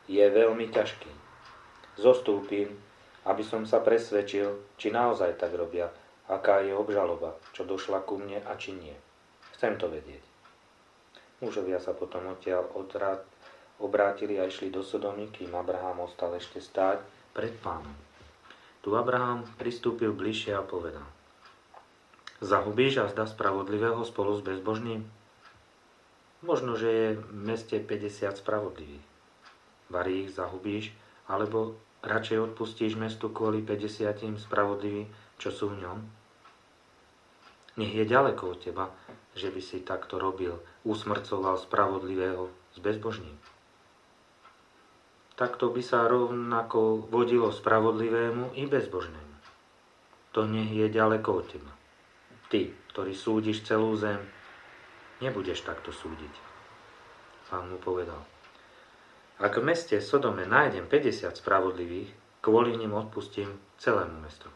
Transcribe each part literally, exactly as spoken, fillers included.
je veľmi ťažký. Zostúpim, aby som sa presvedčil, či naozaj tak robia, aká je obžaloba, čo došla ku mne a či nie. Chcem to vedieť. Mužovia sa potom odtiaľ odrát, obrátili a išli do Sodomy, kým Abraham ostal ešte stáť pred Pánom. Tu Abraham pristúpil bližšie a povedal: Zahubíš a zda spravodlivého spolu s bezbožným? Možno, že je v meste päťdesiat spravodlivých. Vari ich zahubíš, alebo radšej odpustíš mestu kvôli päťdesiatim spravodlivým, čo sú v ňom? Nech je ďaleko od teba, že by si takto robil, usmrcoval spravodlivého s bezbožným. Takto by sa rovnako vodilo spravodlivému i bezbožnému. To nech je ďaleko od teba. Ty, ktorý súdiš celú zem, nebudeš takto súdiť. Pán mu povedal: Ak v meste Sodome nájdem päťdesiat spravodlivých, kvôli nim odpustím celému mestu.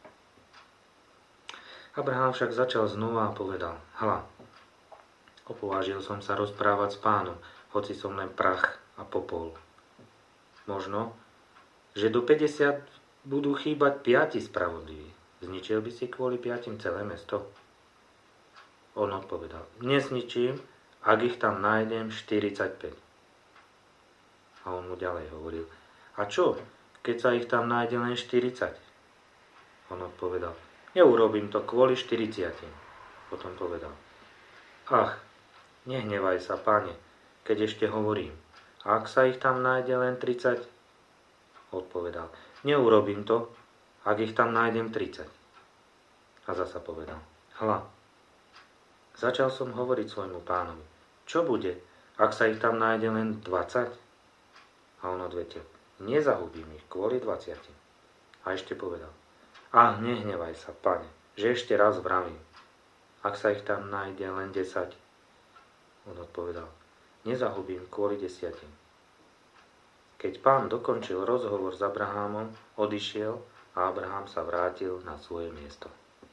Abraham však začal znova a povedal: Hľa, opovážil som sa rozprávať s Pánom, hoci som len prach a popol. Možno, že do päťdesiat budú chýbať piati spravodliví. Zničil by si kvôli piatim celé mesto? On odpovedal: Nezničím, ak ich tam nájdem štyridsaťpäť. A on mu ďalej hovoril: A čo, keď sa ich tam nájde len štyridsať? On odpovedal: Neurobím to kvôli štyridsiatim. Potom povedal: Ach, nehnevaj sa, Pane, keď ešte hovorím. A ak sa ich tam nájde len tridsať? Odpovedal: Neurobím to, ak ich tam nájdem tridsať. A zasa povedal: Hľa, začal som hovoriť svojmu pánovi: Čo bude, ak sa ich tam nájde len dvadsať? A on odvetil: Nezahubím ich kvôli dvadsiatim. A ešte povedal: Ach, nehnevaj sa, Pane, že ešte raz vravím. Ak sa ich tam nájde len desať? On odpovedal: Nezahubím kvôli desiatim. Keď Pán dokončil rozhovor s Abrahámom, odišiel a Abraham sa vrátil na svoje miesto.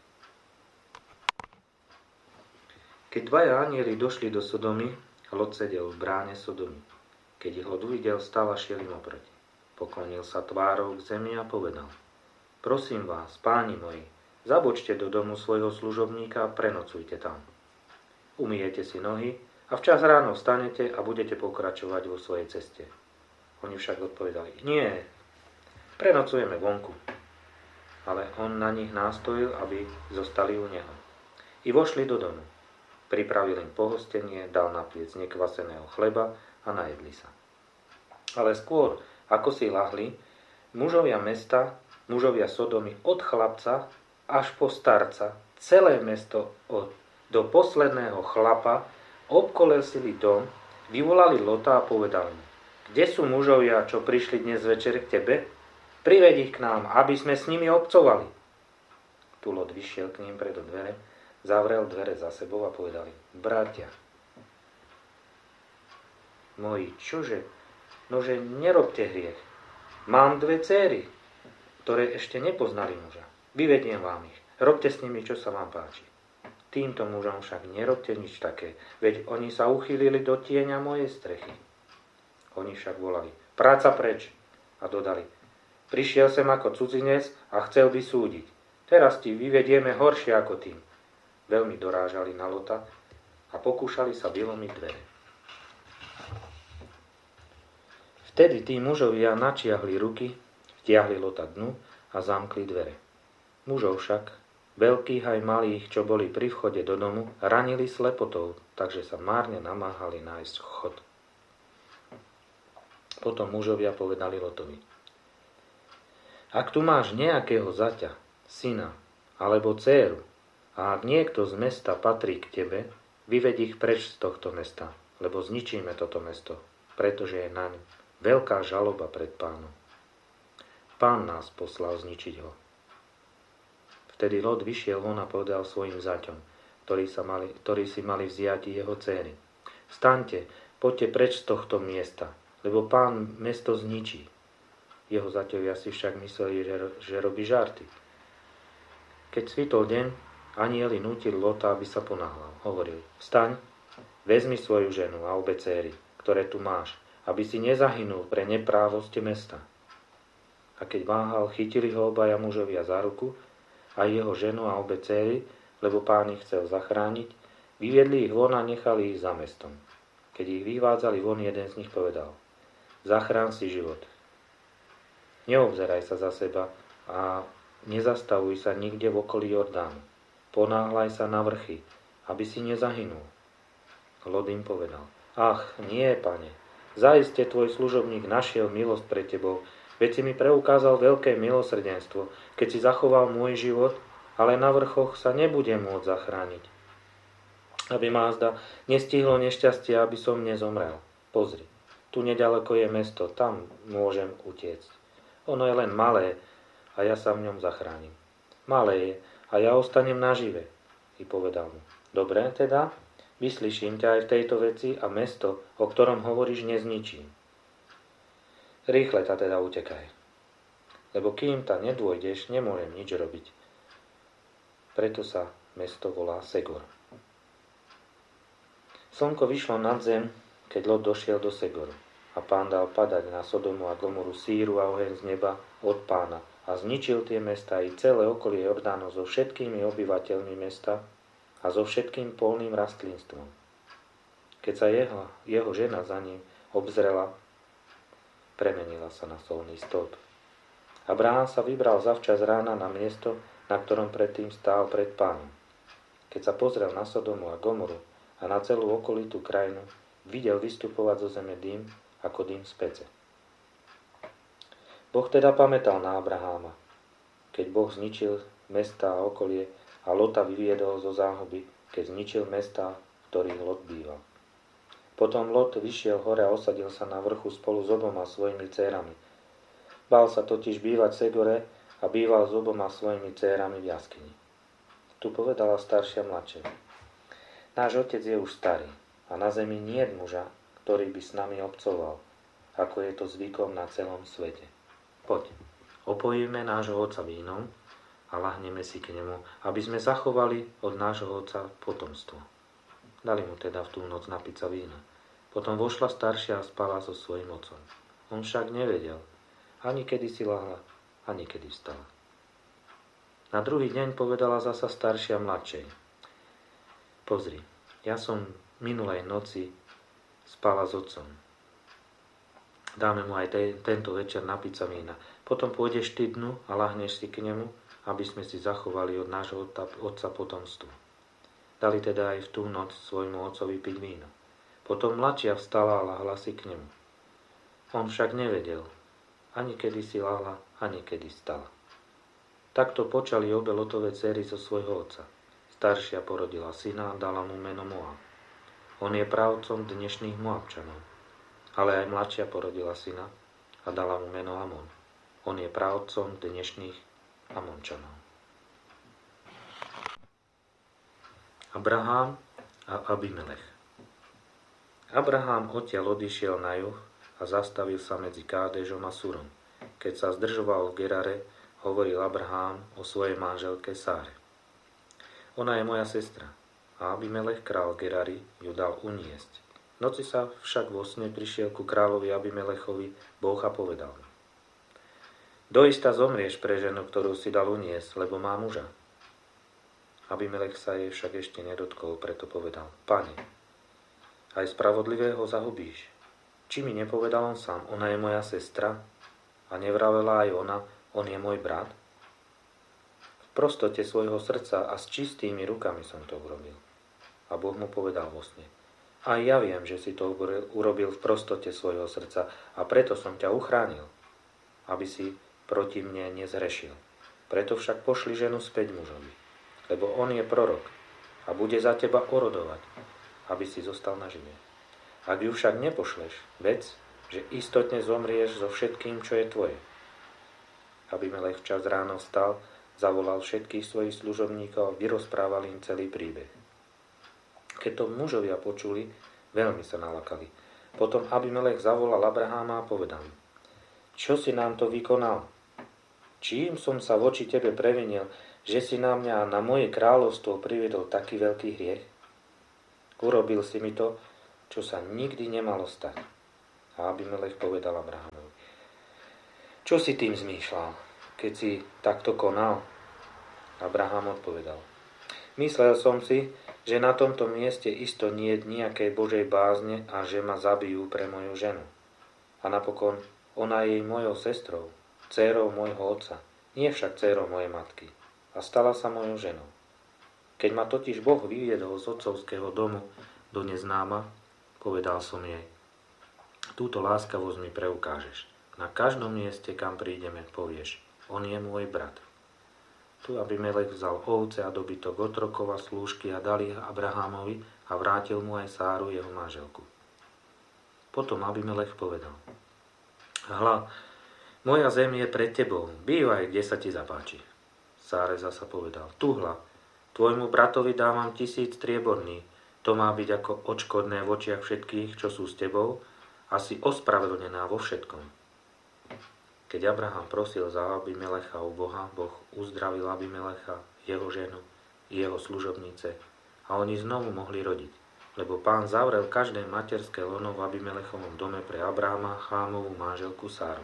Keď dvaja anjeli došli do Sodomy, Lot sedel v bráne Sodomy. Keď ich Lot uvidel, stal a šiel im oproti. Poklonil sa tvárou k zemi a povedal: Prosím vás, páni moji, zabočte do domu svojho služobníka a prenocujte tam. Umyjete si nohy a včas ráno vstanete a budete pokračovať vo svojej ceste. Oni však odpovedali: Nie, prenocujeme vonku. Ale on na nich nástojil, aby zostali u neho. I vošli do domu. Pripravil im pohostenie, dal na pliec nekvaseného chleba a najedli sa. Ale skôr, ako si lahli, mužovia mesta, mužovia Sodomy od chlapca až po starca, celé mesto od, do posledného chlapa obkolesili dom, vyvolali Lota a povedali mu: Kde sú mužovia, čo prišli dnes večer k tebe? Priveď ich k nám, aby sme s nimi obcovali. Tu Lot vyšiel k ním pred dvere, zavrel dvere za sebou a povedali: Bratia moji, čože? Nože nerobte hriech. Mám dve céry, ktoré ešte nepoznali muža. Vyvediem vám ich. Robte s nimi, čo sa vám páči. Týmto mužom však nerobte nič také, veď oni sa uchýlili do tieňa mojej strechy. Oni však volali: Práca preč! A dodali: Prišiel sem ako cudzinec a chcel by súdiť. Teraz ti vyvedieme horšie ako tým. Veľmi dorážali na Lota a pokúšali sa vylomiť dvere. Vtedy tí mužovia načiahli ruky, vtiahli Lota dnu a zamkli dvere. Mužov však, veľkých aj malých, čo boli pri vchode do domu, ranili slepotou, takže sa márne namáhali nájsť chod. Potom mužovia povedali Lotovi: Ak tu máš nejakého zaťa, syna alebo dcéru, a ak niekto z mesta patrí k tebe, vyveď ich preč z tohto mesta, lebo zničíme toto mesto, pretože je naň veľká žaloba pred Pánom. Pán nás poslal zničiť ho. Vtedy Lot vyšiel von a povedal svojim zaťom, ktorí, sa mali, ktorí si mali vziať jeho dcéry: Vstaňte, poďte preč z tohto miesta, lebo Pán mesto zničí. Jeho zaťovia si však mysleli, že, že robí žarty. Keď svitol deň, anjeli nútil Lota, aby sa ponáhľal. Hovoril: Vstaň, vezmi svoju ženu a obe céry, ktoré tu máš, aby si nezahynul pre neprávosť mesta. A keď váhal, chytili ho obaja mužovia za ruku, aj jeho ženu a obe céry, lebo pán ich chcel zachrániť, vyviedli ich von a nechali ich za mestom. Keď ich vyvádzali von, jeden z nich povedal: Zachrán si život. Neobzeraj sa za seba a nezastavuj sa nikde v okolí Jordánu. Ponáhľaj sa na vrchy, aby si nezahynul. Lot im povedal: Ach, nie, pane, zaiste tvoj služobník našiel milosť pre tebou, veď si mi preukázal veľké milosrdenstvo, keď si zachoval môj život, ale na vrchoch sa nebudem môcť zachrániť. Aby ma zda nestihlo nešťastie, aby som nezomrel. Pozri, tu nedaleko je mesto, tam môžem utiecť. Ono je len malé a ja sa v ňom zachránim. Malé je a ja ostanem nažive. I povedal mu: Dobre, teda, vyslyším ťa aj v tejto veci a mesto, o ktorom hovoríš, nezničím. Rýchle ta teda utekaj, lebo kým ta nedôjdeš, nemôžem nič robiť. Preto sa mesto volá Segor. Slnko vyšlo nad zem, keď Lot došiel do Segoru. A pán dal padať na Sodomu a Gomoru síru a oheň z neba od pána a zničil tie mesta i celé okolie Jordánu so všetkými obyvateľmi mesta a so všetkým polným rastlinstvom. Keď sa jeho, jeho žena za ním obzrela, premenila sa na solný stĺp. Abraham sa vybral zavčas rána na miesto, na ktorom predtým stál pred pánom. Keď sa pozrel na Sodomu a Gomoru a na celú okolitú krajinu, videl vystupovať zo zeme dym ako dym z pece. Boh teda pamätal na Abraháma, keď Boh zničil mestá a okolie a Lota vyviedol zo záhuby, keď zničil mestá, v ktorých Lot býval. Potom Lot vyšiel hore a osadil sa na vrchu spolu s oboma svojimi dcérami. Bál sa totiž bývať v Segore a býval s oboma svojimi dcérami v jaskyni. Tu povedala staršia mladšej: Náš otec je už starý a na zemi niet muža, ktorý by s nami obcoval, ako je to zvykom na celom svete. Poď, opojíme nášho otca vínom a lahneme si k nemu, aby sme zachovali od nášho otca potomstvo. Dali mu teda v tú noc napiť sa vína. Potom vošla staršia a spala so svojím otcom. On však nevedel, ani kedy si lahla, ani kedy vstala. Na druhý deň povedala zasa staršia mladšej: Pozri, ja som minulej noci spala s otcom. Dáme mu aj te, tento večer napiť sa vína. Potom pôjdeš ty dnu a lahneš si k nemu, aby sme si zachovali od nášho otca potomstvo. Dali teda aj v tú noc svojmu otcovi piť víno. Potom mladšia vstala a lahla si k nemu. On však nevedel, ani kedy si lahla, ani kedy vstala. Takto počali obe Lotové dcery zo svojho otca. Staršia porodila syna a dala mu meno Moab. On je právcom dnešných Moabčanov. Ale aj mladšia porodila syna a dala mu meno Amon. On je právcom dnešných Amončanov. Abraham a Abimelech. Abraham odtiaľ odišiel na juh a zastavil sa medzi Kádežom a Surom. Keď sa zdržoval v Gerare, hovoril Abraham o svojej manželke Sáre: Ona je moja sestra. A Abimelech, král Gerari, ju dal uniesť. V noci sa však vo sne prišiel ku kráľovi Abimelechovi Boh a povedal mu: Doista zomrieš pre ženu, ktorú si dal uniesť, lebo má muža. Abimelech sa jej však ešte nedotkol, preto povedal: Pane, aj spravodlivého zahubíš. Či mi nepovedal on sám: Ona je moja sestra? A nevravela aj ona: On je môj brat? V prostote svojho srdca a s čistými rukami som to urobil. A Boh mu povedal vo sne: Aj ja viem, že si to urobil v prostote svojho srdca a preto som ťa uchránil, aby si proti mne nezhrešil. Preto však pošli ženu späť mužovi, lebo on je prorok a bude za teba orodovať, aby si zostal nažive. Ak ju však nepošleš, vedz, že istotne zomrieš so všetkým, čo je tvoje. Abimelech včas ráno vstal, zavolal všetkých svojich služobníkov a vyrozprával im celý príbeh. Keď to mužovia počuli, veľmi sa nalakali. Potom Abimelech zavolal Abraháma a povedal: Čo si nám to vykonal? Čím som sa voči tebe previnil, že si na mňa a na moje kráľovstvo priviedol taký veľký hriech? Urobil si mi to, čo sa nikdy nemalo stať. A Abimelech povedal Abrahamovi: Čo si tým zmýšľal, keď si takto konal? Abraham odpovedal: Myslel som si, že na tomto mieste isto nie je nejakej Božej bázne a že ma zabijú pre moju ženu. A napokon ona je mojou sestrou, dcérou môjho otca, nie však dcérou mojej matky, a stala sa mojou ženou. Keď ma totiž Boh vyviedol z otcovského domu do neznáma, povedal som jej: Túto láskavosť mi preukážeš. Na každom mieste, kam prídeme, povieš: On je môj brat. Tu Abimelech vzal ovce a dobytok, otrokov a slúžky a dal ich Abrahamovi a vrátil mu aj Sáru, jeho manželku. Potom Abimelech povedal: Hľa, moja zem je pred tebou, bývaj, kde sa ti zapáči. Sáre zasa povedal: Tuhľa, tvojmu bratovi dávam tisíc strieborný, to má byť ako odškodné v očiach všetkých, čo sú s tebou, a si ospravedlnená vo všetkom. Keď Abraham prosil za Abimelecha u Boha, Boh uzdravil Abimelecha, jeho ženu, jeho služobnice a oni znovu mohli rodiť, lebo Pán zavrel každé materské lono v Abimelechovom dome pre Abrahama, Chámovú manželku Sáru.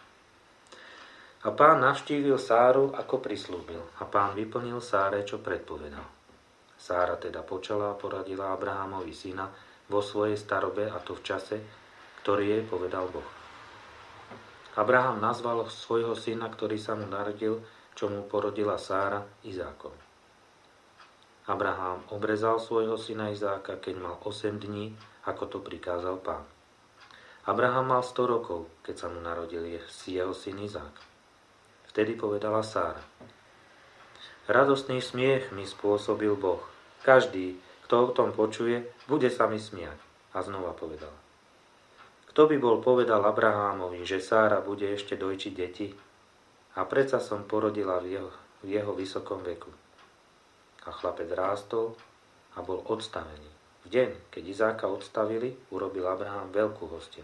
A Pán navštívil Sáru, ako prislúbil, a Pán vyplnil Sáre, čo predpovedal. Sára teda počala a poradila Abrahamovi syna vo svojej starobe, a to v čase, ktorý jej povedal Boh. Abraham nazval svojho syna, ktorý sa mu narodil, čo mu porodila Sára, Izákom. Abraham obrezal svojho syna Izáka, keď mal osem dní, ako to prikázal Pán. Abraham mal sto rokov, keď sa mu narodil jeho syn Izák. Vtedy povedala Sára: Radostný smiech mi spôsobil Boh. Každý, kto o tom počuje, bude sa mi smiať. A znova povedala: Kto by bol povedal Abrahámovi, že Sára bude ešte dojčiť deti? A predsa som porodila v jeho, v jeho vysokom veku. A chlapec rástol a bol odstavený. V deň, keď Izáka odstavili, urobil Abraham veľkú hostinu.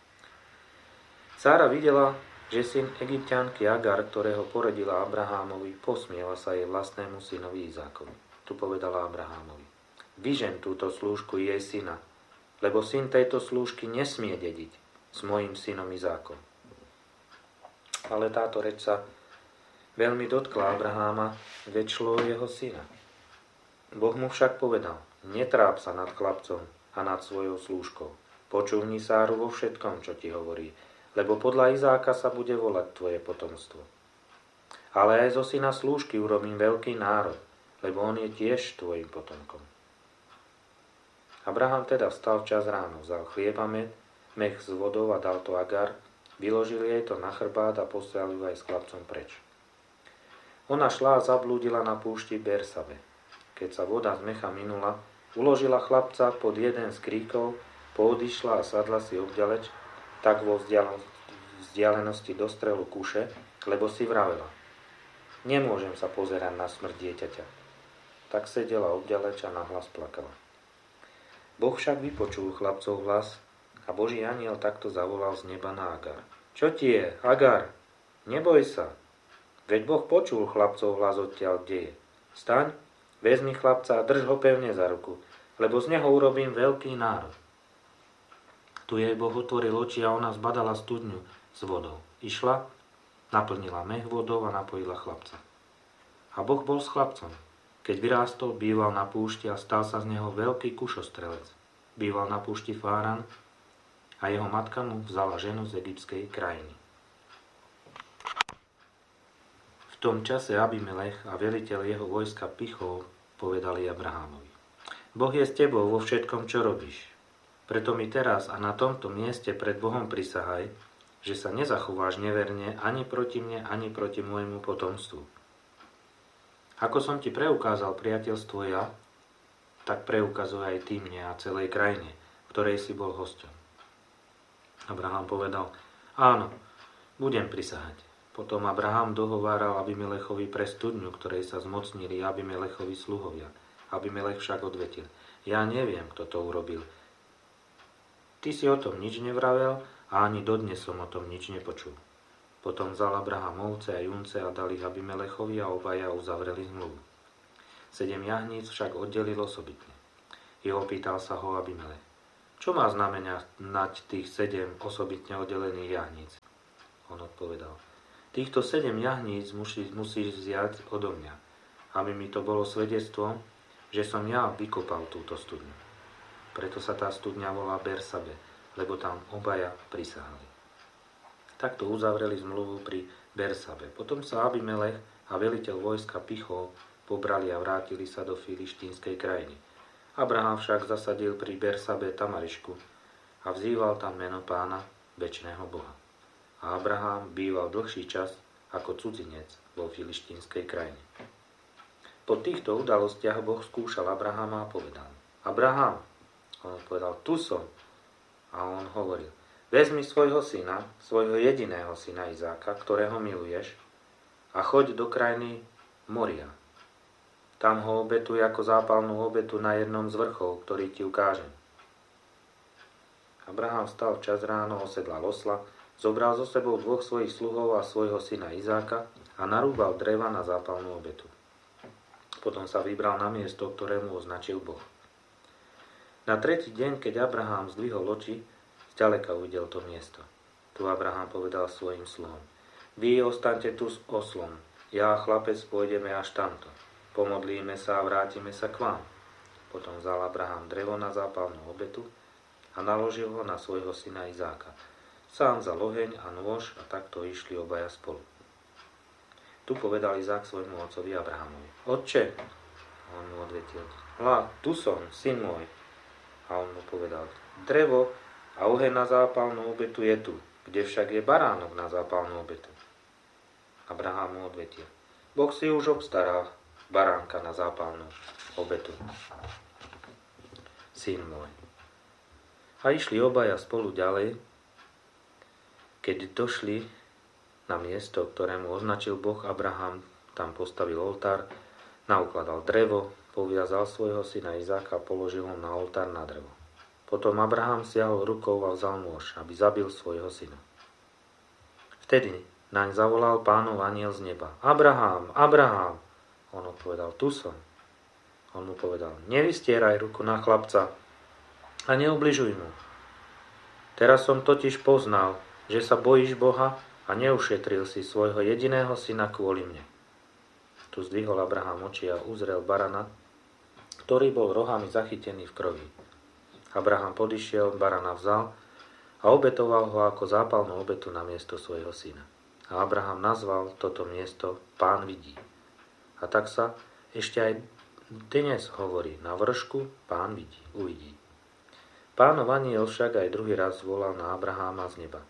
Sára videla, že syn Egypťanky Agar, ktorého porodila Abrahámovi, posmieva sa jej vlastnému synovi Izákovi. Tu povedala Abrahámovi: Vyžen túto slúžku jej syna, lebo syn tejto slúžky nesmie dediť s mojím synom Izákom. Ale táto reč sa veľmi dotkla Abraháma, veď šlo o jeho syna. Boh mu však povedal: Netráp sa nad chlapcom a nad svojou slúžkou. Počúvni Sáru vo všetkom, čo ti hovorí, lebo podľa Izáka sa bude volať tvoje potomstvo. Ale aj zo syna slúžky urobím veľký národ, lebo on je tiež tvojim potomkom. Abraham teda vstal včas ráno, vzal chlieb a med, mech s vodou a dal to Agar, vyložil jej to na chrbát a poslal ju aj s chlapcom preč. Ona šla a zablúdila na púšti Bersabe. Keď sa voda z mecha minula, uložila chlapca pod jeden z kríkov, poodišla a sadla si obďaleč, tak vo vzdialenosti do strelu kuše, lebo si vravela: Nemôžem sa pozerať na smrť dieťaťa. Tak sedela obďaleč a nahlas plakala. Boh však vypočul chlapcov hlas a Boží anjel takto zavolal z neba na Agar: Čo ti je, Agar? Neboj sa. Veď Boh počul chlapcov hlas odtiaľ, kde je. Staň, vezmi chlapca a drž ho pevne za ruku, lebo z neho urobím veľký národ. Tu jej Boh otvoril oči a ona zbadala studňu s vodou. Išla, naplnila mech vodou a napojila chlapca. A Boh bol s chlapcom. Keď vyrástol, býval na púšti a stal sa z neho veľký kušostrelec. Býval na púšti Fáran a jeho matka mu vzala ženu z egyptskej krajiny. V tom čase Abimelech a veliteľ jeho vojska Pichol povedali Abrahámovi: Boh je s tebou vo všetkom, čo robíš. Preto mi teraz a na tomto mieste pred Bohom prisahaj, že sa nezachováš neverne ani proti mne, ani proti môjmu potomstvu. Ako som ti preukázal priateľstvo ja, tak preukazuj aj ty mne a celej krajine, ktorej si bol hosťom. Abraham povedal: Áno, budem prisahať. Potom Abraham dohováral Abimelechovi pre studňu, ktorej sa zmocnili Abimelechovi sluhovia. Abimelech však odvetil: Ja neviem, kto to urobil. Ty si o tom nič nevravel a ani dodnes som o tom nič nepočul. Potom vzal Abraham ovce a junce a dal ich Abimelechovi a obaja uzavreli zmluvu. Sedem jahníc však oddelil osobitne. I opýtal sa ho Abimelech: čo má znamenať tých sedem osobitne oddelených jahníc? On odpovedal, týchto sedem jahníc musí, musíš vziať odo mňa, aby mi to bolo svedectvom, že som ja vykopal túto studňu. Preto sa tá studňa volá Bersabe, lebo tam obaja prisahali. Takto uzavreli zmluvu pri Bersabe. Potom sa Abimelech a veliteľ vojska Pichol pobrali a vrátili sa do filištínskej krajiny. Abraham však zasadil pri Bersabe tamarišku a vzýval tam meno Pána, večného Boha. A Abraham býval dlhší čas ako cudzinec vo filištínskej krajine. Po týchto udalostiach Boh skúšal Abrahama a povedal: Abraham, on povedal, tu som. A on hovoril: vezmi svojho syna, svojho jediného syna Izáka, ktorého miluješ, a choď do krajiny Moria. Tam ho obetuj ako zápalnú obetu na jednom z vrchov, ktorý ti ukážem. Abraham vstal včas ráno, osedlal osla, zobral so sebou dvoch svojich sluhov a svojho syna Izáka a narúbal dreva na zápalnú obetu. Potom sa vybral na miesto, ktorému označil Boh. Na tretí deň, keď Abraham zdvihol oči, zďaleka uvidel to miesto. Tu Abraham povedal svojim sluhom: vy ostaňte tu s oslom, ja a chlapec pôjdeme až tamto. Pomodlíme sa a vrátime sa k vám. Potom vzal Abraham drevo na zápalnú obetu a naložil ho na svojho syna Izáka. Sám vzal oheň a nôž a takto išli obaja spolu. Tu povedal Izák svojmu otcovi Abrahamovi: Otče, a on mu odvetil: hľa, tu som, syn môj. A on mu povedal: drevo a oheň na zápalnú obetu je tu, kde však je baránok na zápalnú obetu. Abraham mu odvetil: Boh si už obstará baránka na zápalnú obetu, syn môj. A išli obaja spolu ďalej. Keď došli na miesto, ktorému označil Boh, Abraham tam postavil oltár, naukladal drevo, poviazal svojho syna Izáka a položil ho na oltár na drevo. Potom Abraham siahol rukou a vzal nôž, aby zabil svojho syna. Vtedy naň zavolal Pánov anjel z neba: Abraham, Abraham! On odpovedal: tu som. On mu povedal: nevystieraj ruku na chlapca a neubližuj mu. Teraz som totiž poznal, že sa bojíš Boha a neušetril si svojho jediného syna kvôli mne. Tu zdvihol Abraham oči a uzrel barana, ktorý bol rohami zachytený v krvi. Abraham podišiel, barana vzal a obetoval ho ako zápalnú obetu na miesto svojho syna. A Abraham nazval toto miesto Pán vidí. A tak sa ešte aj dnes hovorí: na vršku Pán vidí, uvidí. Pánov anjel však aj druhý raz volal na Abraháma z neba: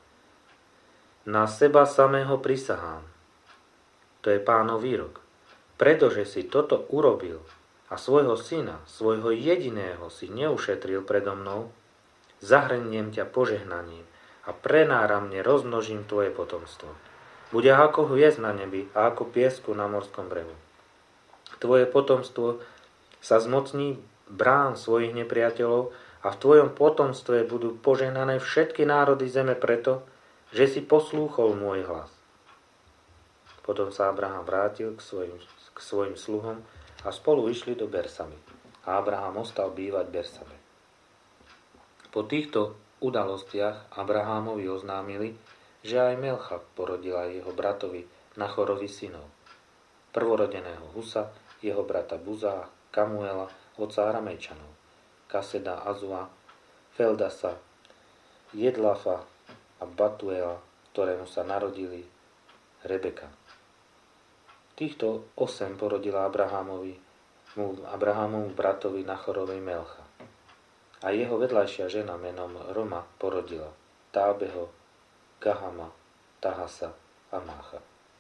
na seba samého prisahám. To je Pánov výrok. Pretože si toto urobil a svojho syna, svojho jediného si neušetril predo mnou, zahrniem ťa požehnaním a prenáramne rozmnožím tvoje potomstvo. Bude ako hviezd na nebi a ako piesku na morskom brehu. Tvoje potomstvo sa zmocní brán svojich nepriateľov a v tvojom potomstve budú požehnané všetky národy zeme preto, že si poslúchol môj hlas. Potom sa Abraham vrátil k svojim, k svojim sluhom a spolu išli do Bersaby. A Abraham ostal bývať v Bersabe. Po týchto udalostiach Abrahámovi oznámili, že aj Melcha porodila jeho bratovi Nachorovi synov: prvorodeného Husa, jeho brata Buzá, Kamuela, otca Aramejčanov, Kaseda, Azua, Feldasa, Jedlafa a Batuela, ktorému sa narodili Rebeka. Týchto osem porodila Abrahámovi, Abrahámovu bratovi Nachorovi Melcha. A jeho vedľajšia žena menom Roma porodila Tábeho, Gahama, Tahasa a Mácha.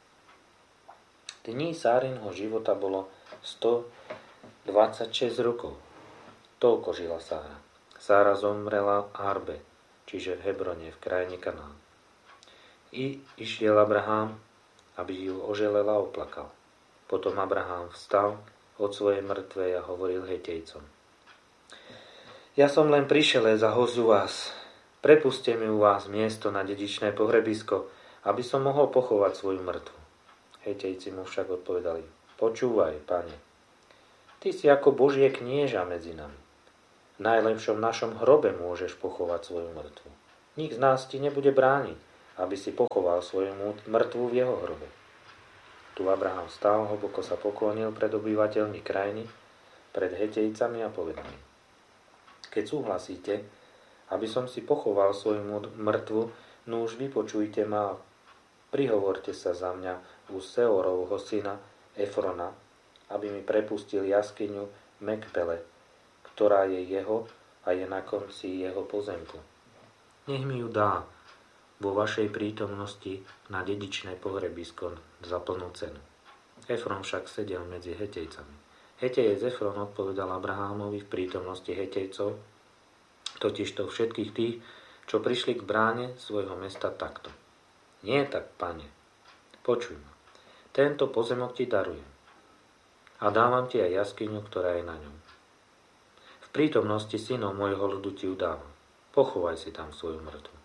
Dní Sárinho života bolo stodvadsaťšesť rokov. Toľko žila Sára. Sára zomrela v Arbe, čiže v Hebrone, v krajine Kanán. I išiel Abraham, aby ju oželela a oplakal. Potom Abraham vstal od svojej mŕtvej a hovoril Hetejcom: Ja som len prišelec a host u vás. Prepuste mi u vás miesto na dedičné pohrebisko, aby som mohol pochovať svoju mŕtvu. Hetejci mu však odpovedali: Počúvaj, pane, ty si ako Božie knieža medzi nami. V najlepšom našom hrobe môžeš pochovať svoju mŕtvu. Nik z nás ti nebude brániť, aby si pochoval svoju mŕtvu v jeho hrobe. Tu Abraham stál, hlboko sa poklonil pred obyvateľmi krajiny, pred Hetejcami a povedal: Keď súhlasíte, aby som si pochoval svoju mŕtvu, no už vypočujte ma a prihovorte sa za mňa u Seorovho syna Efrona, aby mi prepustil jaskyňu Mekpele, ktorá je jeho a je na konci jeho pozemku. Nech mi ju dá vo vašej prítomnosti na dedičné pohrebisko za plnú cenu. Efron však sedel medzi Hetejcami. Hetejec Efron odpovedal Abrahámovi v prítomnosti Hetejcov, totižto všetkých tých, čo prišli k bráne svojho mesta takto. Nie tak, pane, počuj ma. Tento pozemok ti darujem a dávam ti aj jaskyňu, ktorá je na ňom. V prítomnosti synov môjho ľudu ti ju dávam. Pochovaj si tam svoju mŕtvu.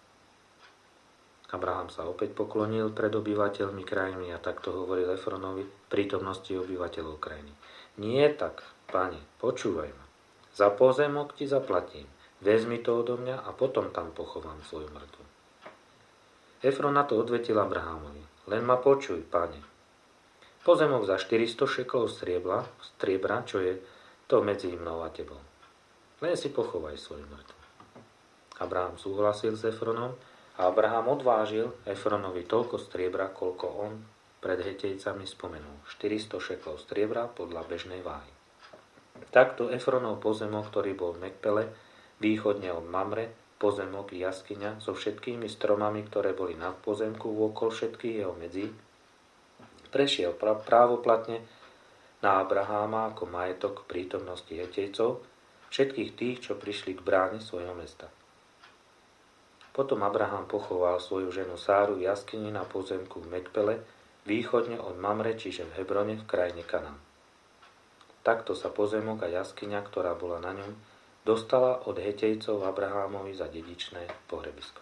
Abraham sa opäť poklonil pred obyvateľmi krajiny a takto hovoril Efronovi v prítomnosti obyvateľov krajiny. Nie tak, pane, počúvaj ma. Za pozemok ti zaplatím. Vezmi to odo mňa a potom tam pochovám svoju mŕtvu. Efron na to odvetil Abrahámovi. Len ma počuj, pane. Pozemok za štyristo šeklov striebra, striebra, čo je to medzi mnou a tebou. Len si pochovaj svoju mŕtvu. Abraham súhlasil s Efronom a Abraham odvážil Efronovi toľko striebra, koľko on pred Hetejcami spomenul. štyristo šeklov striebra podľa bežnej váhy. Takto Efronov pozemok, ktorý bol v Mekpele, východne od Mamre, pozemok i jaskyňa so všetkými stromami, ktoré boli na pozemku vôkol všetkých jeho medzí, prešiel právoplatne na Abraháma ako majetok prítomnosti Hetejcov, všetkých tých, čo prišli k bráne svojho mesta. Potom Abraham pochoval svoju ženu Sáru v jaskyni na pozemku v Mekpele, východne od Mamre, čiže v Hebrone v krajine Kanán. Takto sa pozemok a jaskyňa, ktorá bola na ňom, dostala od Hetejcov Abrahámovi za dedičné pohrebisko.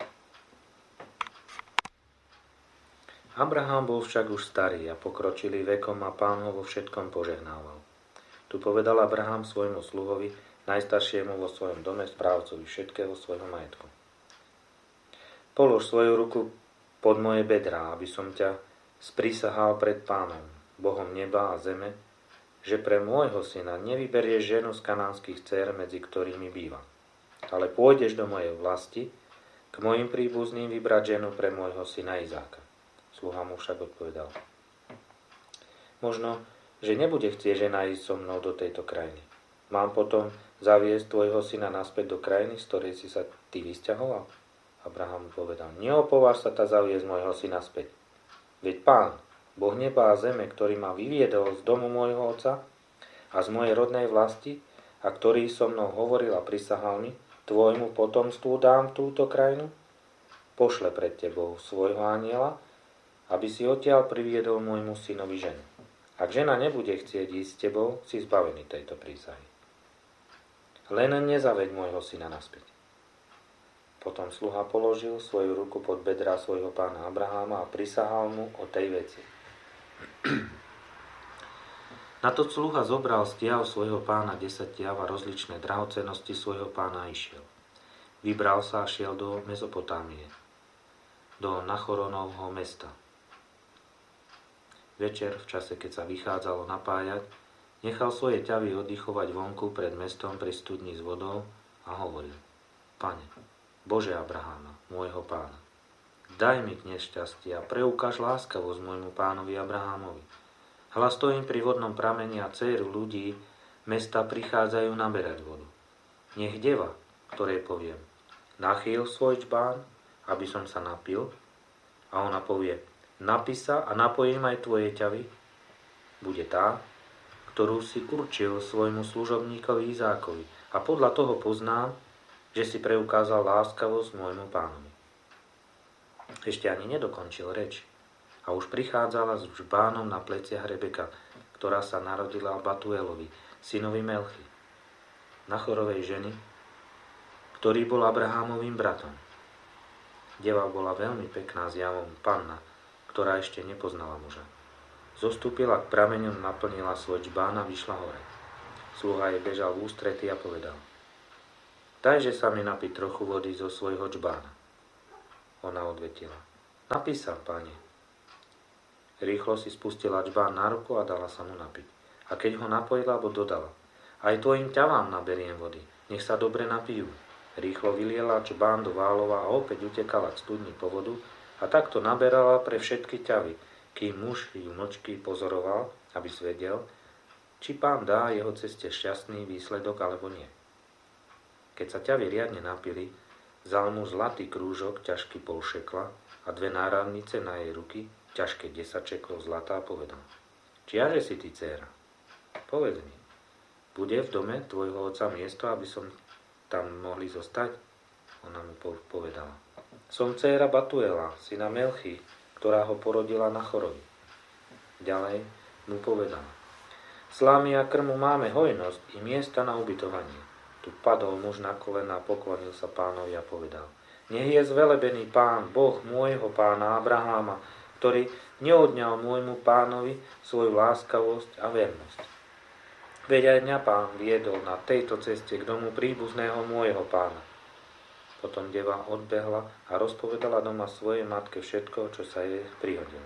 Abraham bol však už starý a pokročilý vekom a Pán ho vo všetkom požehnával. Tu povedal Abraham svojmu sluhovi, najstaršiemu vo svojom dome, správcovi všetkého svojho majetku. Polož svoju ruku pod moje bedrá, aby som ťa sprisahal pred Pánom, Bohom neba a zeme, že pre môjho syna nevyberieš ženu z kanánskych dcér, medzi ktorými býva, ale pôjdeš do mojej vlasti, k mojim príbuzným vybrať ženu pre môjho syna Izáka. Sluha mu však odpovedal: Možno, že nebude chcieť žena ísť so mnou do tejto krajiny. Mám potom zaviesť tvojho syna naspäť do krajiny, z ktorej si sa ty vysťahoval? Abraham mu povedal: Neopováž sa ta zaviesť môjho syna späť. Veď Pán, Boh neba a zeme, ktorý ma vyviedol z domu môjho otca a z mojej rodnej vlasti a ktorý so mnou hovoril a prisahal mi, tvojmu potomstvu dám túto krajinu, pošle pred tebou svojho anjela, aby si odtiaľ priviedol môjmu synovi ženu. Ak žena nebude chcieť ísť s tebou, si zbavený tejto prísahy. Len nezaveď môjho syna naspäť. Potom sluha položil svoju ruku pod bedrá svojho pána Abraháma a prisahal mu o tej veci. Na to sluha zobral z tiav svojho pána desať tiav a rozličné drahocennosti svojho pána a išiel. Vybral sa a šiel do Mezopotámie, do Nachoronovho mesta. Večer, v čase, keď sa vychádzalo napájať, nechal svoje ťavy oddychovať vonku pred mestom pri studni s vodou a hovoril: Pane, Bože Abraháma, môjho pána, daj mi k nešťastie a preukáž láskavosť môjmu pánovi Abrahámovi. Hľa stojím pri vodnom prameni a dcéry ľudí mesta prichádzajú naberať vodu. Nech deva, ktorej poviem: nachýl svoj čbán, aby som sa napil, a ona povie: napí sa a napojím aj tvoje ťavy, bude tá, ktorú si určil svojmu služobníkovi Izákovi, a podľa toho poznám, že si preukázal láskavosť môjmu pánovi. Ešte ani nedokončil reč a už prichádzala s žbánom na pleciach Rebeka, ktorá sa narodila Batuelovi, synovi Melchy, Nachorovej ženy, ktorý bol Abrahámovým bratom. Deva bola veľmi pekná zjavom, panna, ktorá ešte nepoznala muža. Zostúpila k prameňu, naplnila svoj žbán a vyšla hore. Sluha jej bežal v ústrety a povedal: dajže sa mi napiť trochu vody zo svojho džbána. Ona odvetila, napí sa, pane. Rýchlo si spustila džbán na ruku a dala sa mu napiť. A keď ho napojila, bo dodala, aj tvojim ťavám naberiem vody, nech sa dobre napijú. Rýchlo vyliela džbán do válova a opäť utekala k studni po vodu a takto naberala pre všetky ťavy, kým muž ju mlčky pozoroval, aby svedel, či pán dá jeho ceste šťastný výsledok alebo nie. Keď sa ťavy riadne napili, vzal mu zlatý krúžok, ťažký pol šekla a dve náramnice na jej ruky, ťažké desať šeklov zlata a povedal, čiaže si ty, dcéra? Povedz mi, bude v dome tvojho otca miesto, aby som tam mohli zostať? Ona mu povedala, som dcéra Batuela, syna Melchy, ktorá ho porodila na chorobi. Ďalej mu povedala, slámy a krmu máme hojnosť i miesta na ubytovanie. Tu padol muž na kolená, poklonil sa pánovi a povedal, nech je zvelebený pán, Boh môjho pána Abraháma, ktorý neodňal môjmu pánovi svoju láskavosť a vernosť. Veď aj mňa pán viedol na tejto ceste k domu príbuzného môjho pána. Potom deva odbehla a rozpovedala doma svojej matke všetko, čo sa jej prihodilo.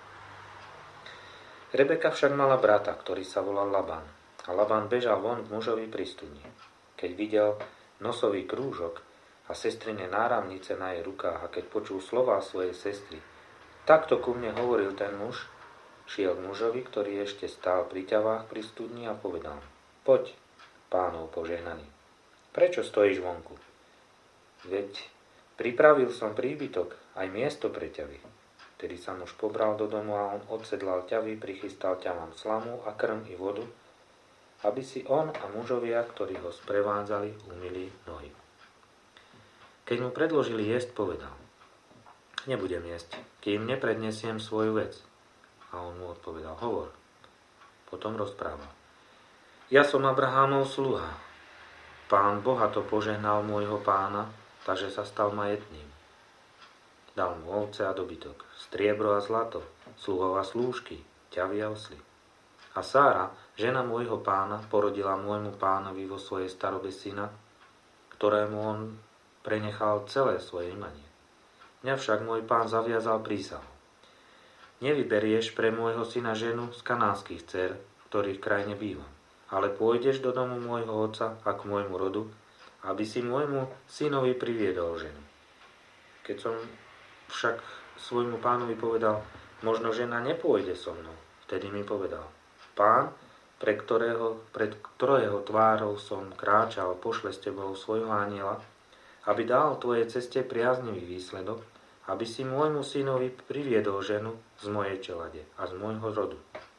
Rebeka však mala brata, ktorý sa volal Labán. A Labán bežal von k mužovi pri studni. Keď videl nosový krúžok a sestrine náramnice na jej rukách a keď počul slová svojej sestry, takto ku mne hovoril ten muž, šiel k mužovi, ktorý ešte stál pri ťavách pri studni a povedal, poď, pánov požehnaný, prečo stojíš vonku? Veď pripravil som príbytok, aj miesto pre ťavy. Tedy sa muž pobral do domu a on odsedlal ťavy, prichystal ťavám slamu a krm i vodu, aby si on a mužovia, ktorí ho sprevádzali, umyli nohy. Keď mu predložili jesť, povedal, nebudem jesť, kým neprednesiem svoju vec. A on mu odpovedal, hovor. Potom rozprával. Ja som Abrahámov sluha. Pán bohato požehnal môjho pána, takže sa stal majetným. Dal mu ovce a dobytok, striebro a zlato, sluhov a slúžky, ťavy a osly. A Sára, žena môjho pána, porodila môjmu pánovi vo svojej starobe syna, ktorému on prenechal celé svoje imanie. Mňa však môj pán zaviazal prísahu. Nevyberieš pre môjho syna ženu z kanánskych dcér, ktorých krajine bývam, ale pôjdeš do domu môjho otca a k môjmu rodu, aby si môjmu synovi priviedol ženu. Keď som však svojmu pánovi povedal, možno žena nepôjde so mnou, vtedy mi povedal, pán, pre ktorého, pred ktorého tvárou som kráčal, pošle s tebou svojho anjela, aby dal tvojej ceste priaznivý výsledok, aby si môjmu synovi priviedol ženu z mojej čelade a z môjho rodu.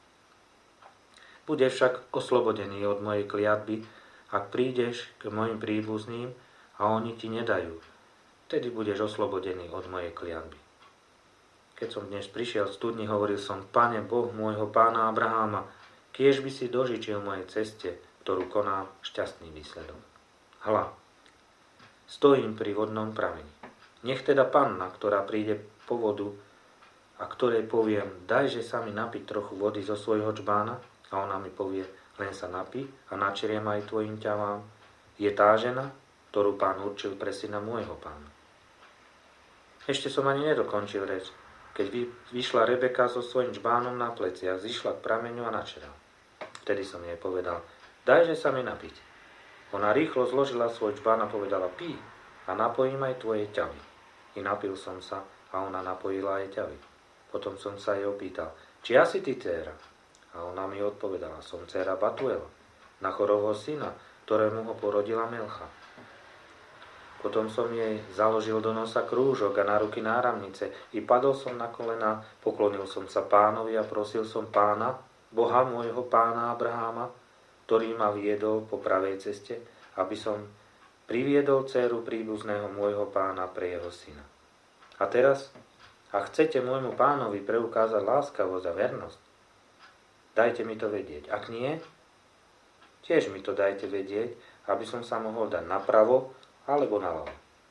Budeš však oslobodený od mojej kliatby, ak prídeš k mojim príbuzným a oni ti nedajú. Vtedy budeš oslobodený od mojej kliatby. Keď som dnes prišiel z studni, hovoril som, Pane Boh môjho pána Abraháma, kiež by si dožičil mojej ceste, ktorú konám, šťastný výsledok. Hľa, stojím pri vodnom prameni. Nech teda panna, ktorá príde po vodu a ktorej poviem, dajže sa mi napiť trochu vody zo svojho džbána, a ona mi povie, len sa napí a načeriem aj tvojim ťavám, je tá žena, ktorú pán určil pre syna môjho pána. Ešte som ani nedokončil reč, keď vyšla Rebeka so svojím džbánom na pleciach, zišla k prameňu a načerala. Vtedy som jej povedal, dajže sa mi napiť. Ona rýchlo zložila svoj džbán a povedala, pí a napojím aj tvoje ťavy. I napil som sa a ona napojila aj ťavy. Potom som sa jej opýtal, či ja si ty dcéra? A ona mi odpovedala, som dcéra Batuela, Nachorovho syna, ktorému ho porodila Melcha. Potom som jej založil do nosa krúžok a na ruky náramnice i padol som na kolená, poklonil som sa pánovi a prosil som pána, Boha môjho pána Abraháma, ktorý ma viedol po pravej ceste, aby som priviedol dcéru príbuzného môjho pána pre jeho syna. A teraz, ak chcete môjmu pánovi preukázať láskavosť a vernosť, dajte mi to vedieť. Ak nie, tiež mi to dajte vedieť, aby som sa mohol dať napravo alebo naľavo.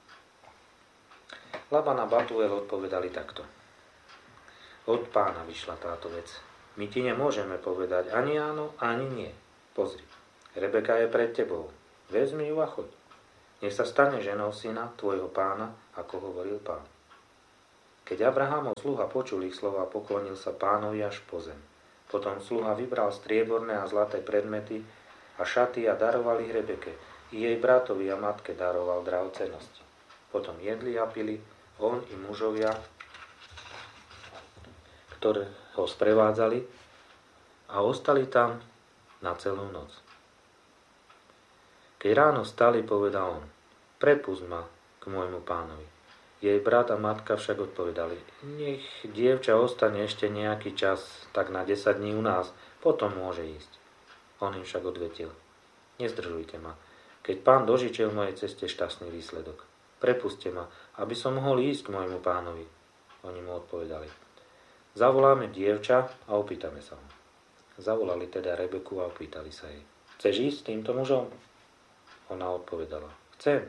Laban a Batuel odpovedali takto. Od pána vyšla táto vec. My ti nemôžeme povedať ani áno, ani nie. Pozri, Rebeka je pred tebou. Vezmi ju a choď. nech sa stane ženou syna tvojho pána, ako hovoril pán. Keď Abrahamov sluha počul ich slova, poklonil sa pánovi až po zem. Potom sluha vybral strieborné a zlaté predmety a šaty a daroval ich Rebeke. I jej bratovi a matke daroval drahocennosti. Potom jedli a pili, on i mužovia, ktoré ho sprevádzali, a ostali tam na celú noc. Keď ráno stali, povedal on: prepusť ma k môjmu pánovi. Jej brat a matka však odpovedali: nech dievča ostane ešte nejaký čas, tak na desať dní u nás, potom môže ísť. On im však odvetil: nezdržujte ma, keď pán dožičil v mojej ceste šťastný výsledok. Prepuste ma, aby som mohol ísť k môjmu pánovi. Oni mu odpovedali: zavoláme dievča a opýtame sa ho. Zavolali teda Rebeku a opýtali sa jej: chceš ísť s týmto mužom? Ona odpovedala: chcem.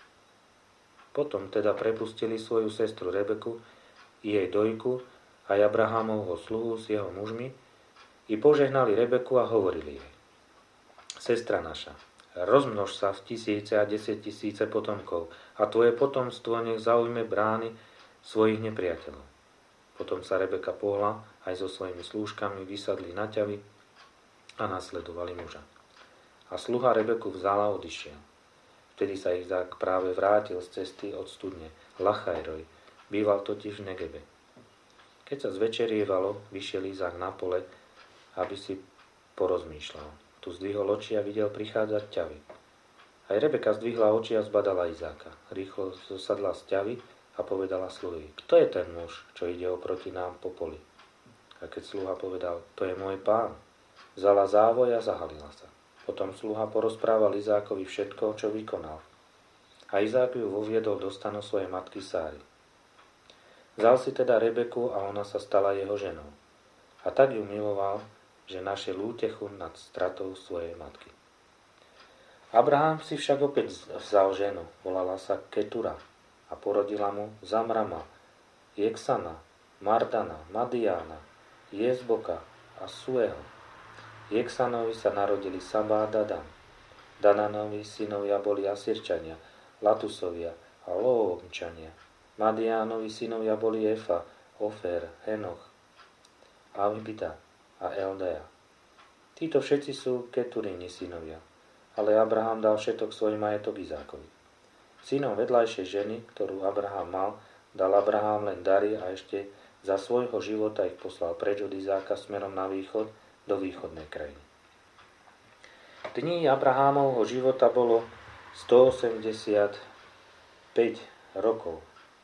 Potom teda prepustili svoju sestru Rebeku i jej dojku aj Abrahamovho sluhu s jeho mužmi i požehnali Rebeku a hovorili jej: sestra naša, rozmnož sa v tisíce a desať tisíce potomkov a tvoje potomstvo nech zaujme brány svojich nepriateľov. Potom sa Rebeka pohla aj so svojimi slúžkami, vysadli na ťavy a nasledovali muža. A sluha Rebeku vzala a odišiel. Vtedy sa Izák práve vrátil z cesty od studne Lachajroj, býval totiž v Negebe. Keď sa zvečerievalo, vyšiel Izák na pole, aby si porozmýšľal. Tu zdvihol oči a videl prichádzať ťavy. Aj Rebeka zdvihla oči a zbadala Izáka. Rýchlo zosadla z ťavy a povedala sluhovi: kto je ten muž, čo ide oproti nám po poli? A keď sluha povedal: to je môj pán, vzala závoj a zahalila sa. Potom sluha porozprával Izákovi všetko, čo vykonal. A Izák ju voviedol do stanu svojej matky Sáry. Vzal si teda Rebeku a ona sa stala jeho ženou. A tak ju miloval, že našiel útechu nad stratou svojej matky. Abraham si však opäť vzal ženu, volala sa Ketura a porodila mu Zamrama, Jeksana, Mardana, Madiána, Jezboka a Sueho. Jeksanovi sa narodili Saba a Dadan. Dananovi synovia boli Asirčania, Latusovia a Loomčania. Madiánovi synovia boli Efa, Ofer, Henoch, Avbida a Eldea. Títo všetci sú Keturini synovia, ale Abraham dal všetok svoj majetok Izákovi. Synom vedľajšej ženy, ktorú Abraham mal, dal Abraham len dary a ešte za svojho života ich poslal preč od Izáka smerom na východ do východnej krajiny. Dní Abrahámovho života bolo stoosemdesiatpäť rokov.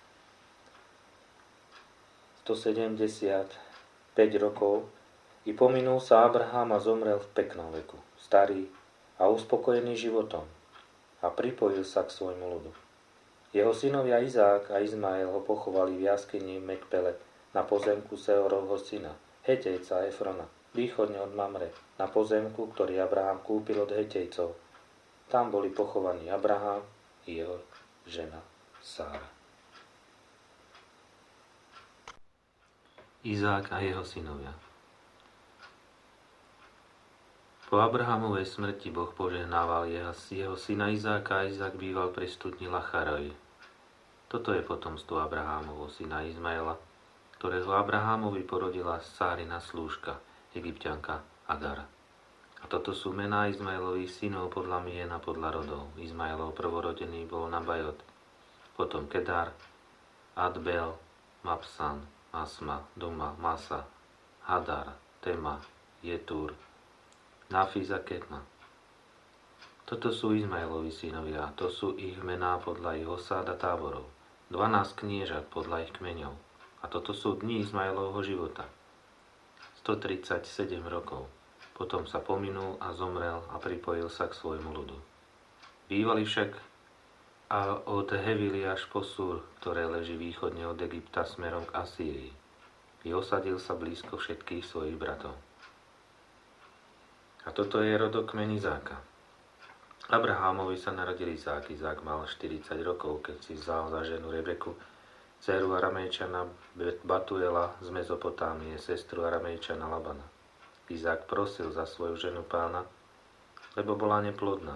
stosedemdesiatpäť rokov i pominul sa Abraham a zomrel v peknom veku, starý a uspokojený životom, a pripojil sa k svojmu ľudu. Jeho synovia Izák a Izmael ho pochovali v jaskyni Mekpele na pozemku Seorovho syna, Hetejca Efrona, východne od Mamre, na pozemku, ktorý Abraham kúpil od Hetejcov. Tam boli pochovaní Abraham i jeho žena Sára. Izák a jeho synovia. Po Abrahamovej smrti Boh požehnával jeho, jeho syna Izáka a Izák býval pri studni Lacharoj. Toto je potomstvo Abrahámovho syna Izmaela, ktorého Abrahámovi porodila Sárina slúžka, Egypťanka Agar. A toto sú mená Izmaelových synov podľa mien a podľa rodov. Izmaelov prvorodený bol Nabajot, potom Kedar, Adbel, Mapsan, Masma, Duma, Masa, Hadar, Tema, Jetur, Nafis a Ketna. Toto sú Izmaelovi synovia, to sú ich mená podľa ich osád a táborov. dvanásť kniežat podľa ich kmeňov. A toto sú dni Izmaelovho života. stotridsaťsedem rokov. Potom sa pominul a zomrel a pripojil sa k svojmu ľudu. Bývali však a od Hevily až po Súr, ktoré leží východne od Egypta smerom k Asýrii. I osadil sa blízko všetkých svojich bratov. A toto je rodokmeň Izáka. Abrahámovi sa narodil Izák. Izák mal štyridsať rokov, keď si vzal za ženu Rebeku, dceru Aramejčana Batuela z Mezopotámie, sestru Aramejčana Labana. Izák prosil za svoju ženu pána, lebo bola neplodná.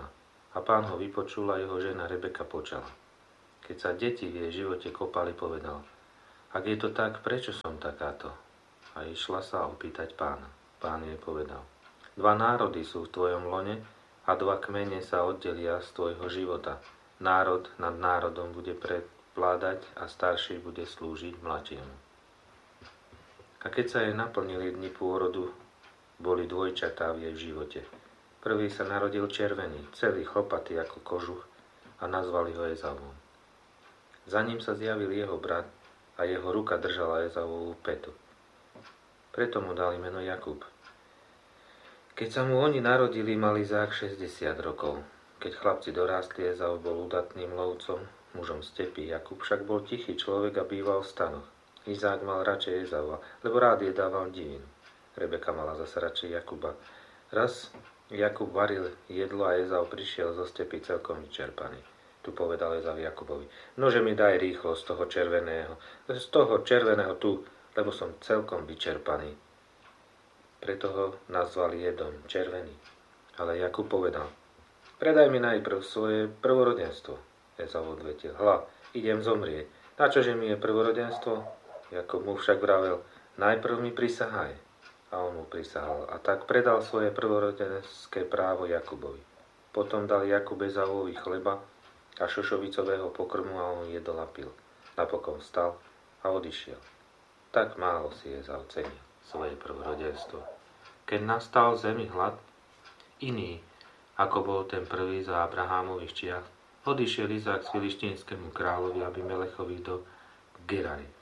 A Pán ho vypočul a jeho žena Rebeka počala. Keď sa deti v jej živote kopali, povedal: Ak je to tak, prečo som takáto? A išla sa opýtať Pána. Pán jej povedal: Dva národy sú v tvojom lone a dva kmene sa oddelia z tvojho života. Národ nad národom bude prevládať a starší bude slúžiť mladšiemu. A keď sa jej naplnili dni pôrodu, boli dvojčatá v jej živote. Prvý sa narodil červený, celý chlpatý ako kožuch a nazvali ho Ezavom. Za ním sa zjavil jeho brat a jeho ruka držala Ezavovú petu. Preto mu dali meno Jakub. Keď sa mu oni narodili, mal Izák šesťdesiat rokov. Keď chlapci dorástli, Ezau bol udatným lovcom, mužom stepy. Jakub však bol tichý človek a býval v stanoch. Izák mal radšej Ezaua, lebo rád jedával divinu. Rebeka mala zasa radšej Jakuba. Raz Jakub varil jedlo a Ezau prišiel zo stepy celkom vyčerpaný. Tu povedal Ezau Jakubovi: Nože mi daj rýchlo z toho červeného, z toho červeného tu, lebo som celkom vyčerpaný. Preto ho nazvali Jedom, červený. Ale Jakub povedal: Predaj mi najprv svoje prvorodenstvo. Ezau odvetil: Hľa, idem zomrieť. Načože mi je prvorodenstvo? Jakub mu však vravel: Najprv mi prisahaj. A on mu prisahal. A tak predal svoje prvorodenské právo Jakubovi. Potom dal Jakub Ezauovi chleba a šošovicového pokrmu a on jedol a pil. Napokon vstal a odišiel. Tak málo si Ezau cenil svoje prvorodenstvo. Keď nastal v zemi hlad, iný, ako bol ten prvý za Abrahámových čiach, odišiel Izák k filištínskému kráľovi Abimelechovi do Gerary.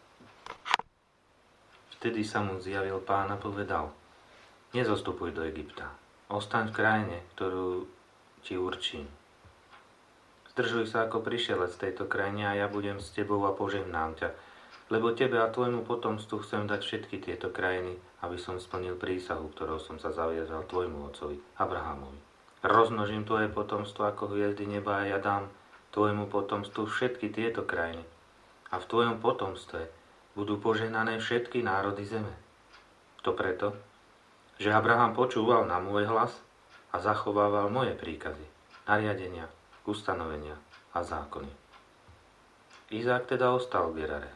Vtedy sa mu zjavil Pán a povedal: Nezostupuj do Egypta, ostaň v krajine, ktorú ti určím. Zdržuj sa ako prišielec z tejto krajine a ja budem s tebou a požehnám ťa, lebo tebe a tvojmu potomstvu chcem dať všetky tieto krajiny, aby som splnil prísahu, ktorou som sa zaviazal tvojmu otcovi Abrahamovi. Rozmnožím tvoje potomstvo ako hviezdy neba a ja dám tvojmu potomstvu všetky tieto krajiny. A v tvojom potomstve budú požehnané všetky národy zeme. To preto, že Abraham počúval na môj hlas a zachovával moje príkazy, nariadenia, ustanovenia a zákony. Izák teda ostal v Gerare.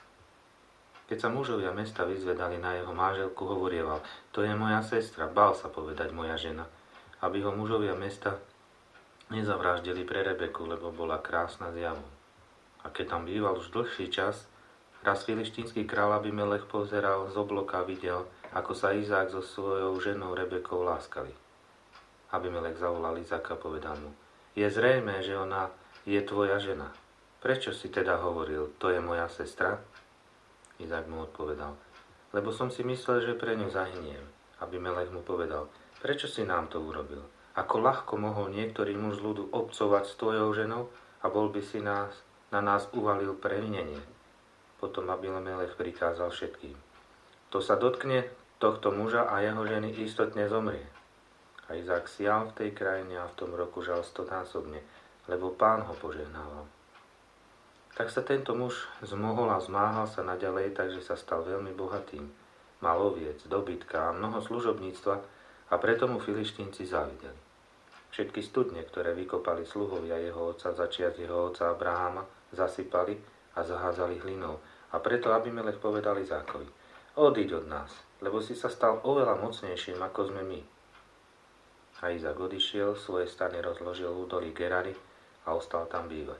Keď sa mužovia mesta vyzvedali na jeho manželku, hovorieval: To je moja sestra, bál sa povedať moja žena, aby ho mužovia mesta nezavraždili pre Rebeku, lebo bola krásna zjavom. A keď tam býval už dlhší čas, raz filištínsky kráľ Abimelech pozeral z obloka a videl, ako sa Izák so svojou ženou Rebekou láskali. Abimelech zavolal Izáka a povedal mu: Je zrejmé, že ona je tvoja žena. Prečo si teda hovoril: To je moja sestra? Izák mu odpovedal: Lebo som si myslel, že pre ňu zahyniem. Abimelech mu povedal: Prečo si nám to urobil? Ako ľahko mohol niektorý muž z ľudu obcovať s tvojou ženou a bol by si nás, na nás uvalil previnenie. Potom Abimelech prikázal všetkým: To sa dotkne tohto muža a jeho ženy, istotne zomrie. A Izák sial v tej krajine a v tom roku žal stonásobne, lebo Pán ho požehnával. Tak sa tento muž zmohol a zmáhal sa naďalej, takže sa stal veľmi bohatým. Mal oviec, dobytka a mnoho služobníctva a preto mu Filištínci závideli. Všetky studne, ktoré vykopali sluhovia jeho otca začiat jeho otca Abraháma, zasypali a zahádzali hlinou. A preto Abimelech povedal Izákovi: Odíď od nás, lebo si sa stal oveľa mocnejším, ako sme my. A Izák odišiel, svoje stany rozložil v údolí Gerary a ostal tam bývať.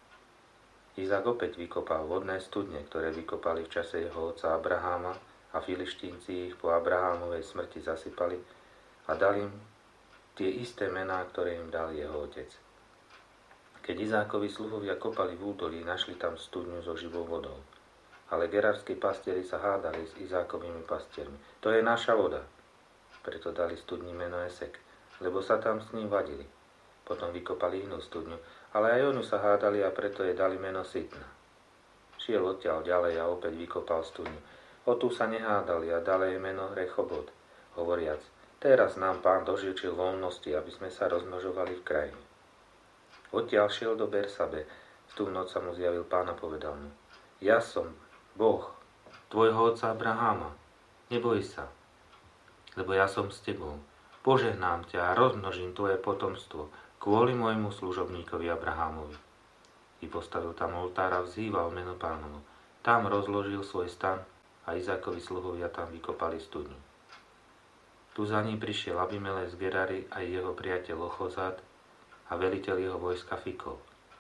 Izák opäť vykopal vodné studne, ktoré vykopali v čase jeho otca Abraháma a Filištínci ich po Abrahámovej smrti zasypali a dali im tie isté mená, ktoré im dal jeho otec. Keď Izákovi sluhovia kopali v údolí, našli tam studňu so živou vodou. Ale gerarskí pastieri sa hádali s Izákovými pastiermi: To je naša voda. Preto dali studni meno Esek, lebo sa tam s ním vadili. Potom vykopali inú studňu, ale aj oni sa hádali a preto jej dali meno Sitna. Šiel odtiaľ ďalej a opäť vykopal studňu. O tu sa nehádali a dali jej meno Rechobot, hovoriac: Teraz nám Pán dožičil voľnosti, aby sme sa rozmnožovali v krajine. Odtiaľ šiel do Bersabe. V tú noc sa mu zjavil Pán a povedal mu: Ja som Boh tvojho otca Abraháma. Neboj sa, lebo ja som s tebou. Požehnám ťa a rozmnožím tvoje potomstvo. kvôli môjmu služobníkovi Abrahámovi. I postavil tam oltár a vzýval meno Pánovo. Tam rozložil svoj stan a Izákovi sluhovia tam vykopali studňu. Tu za ním prišiel Abimelech z Gerary aj jeho priateľ Ochozát a veliteľ jeho vojska Fikol.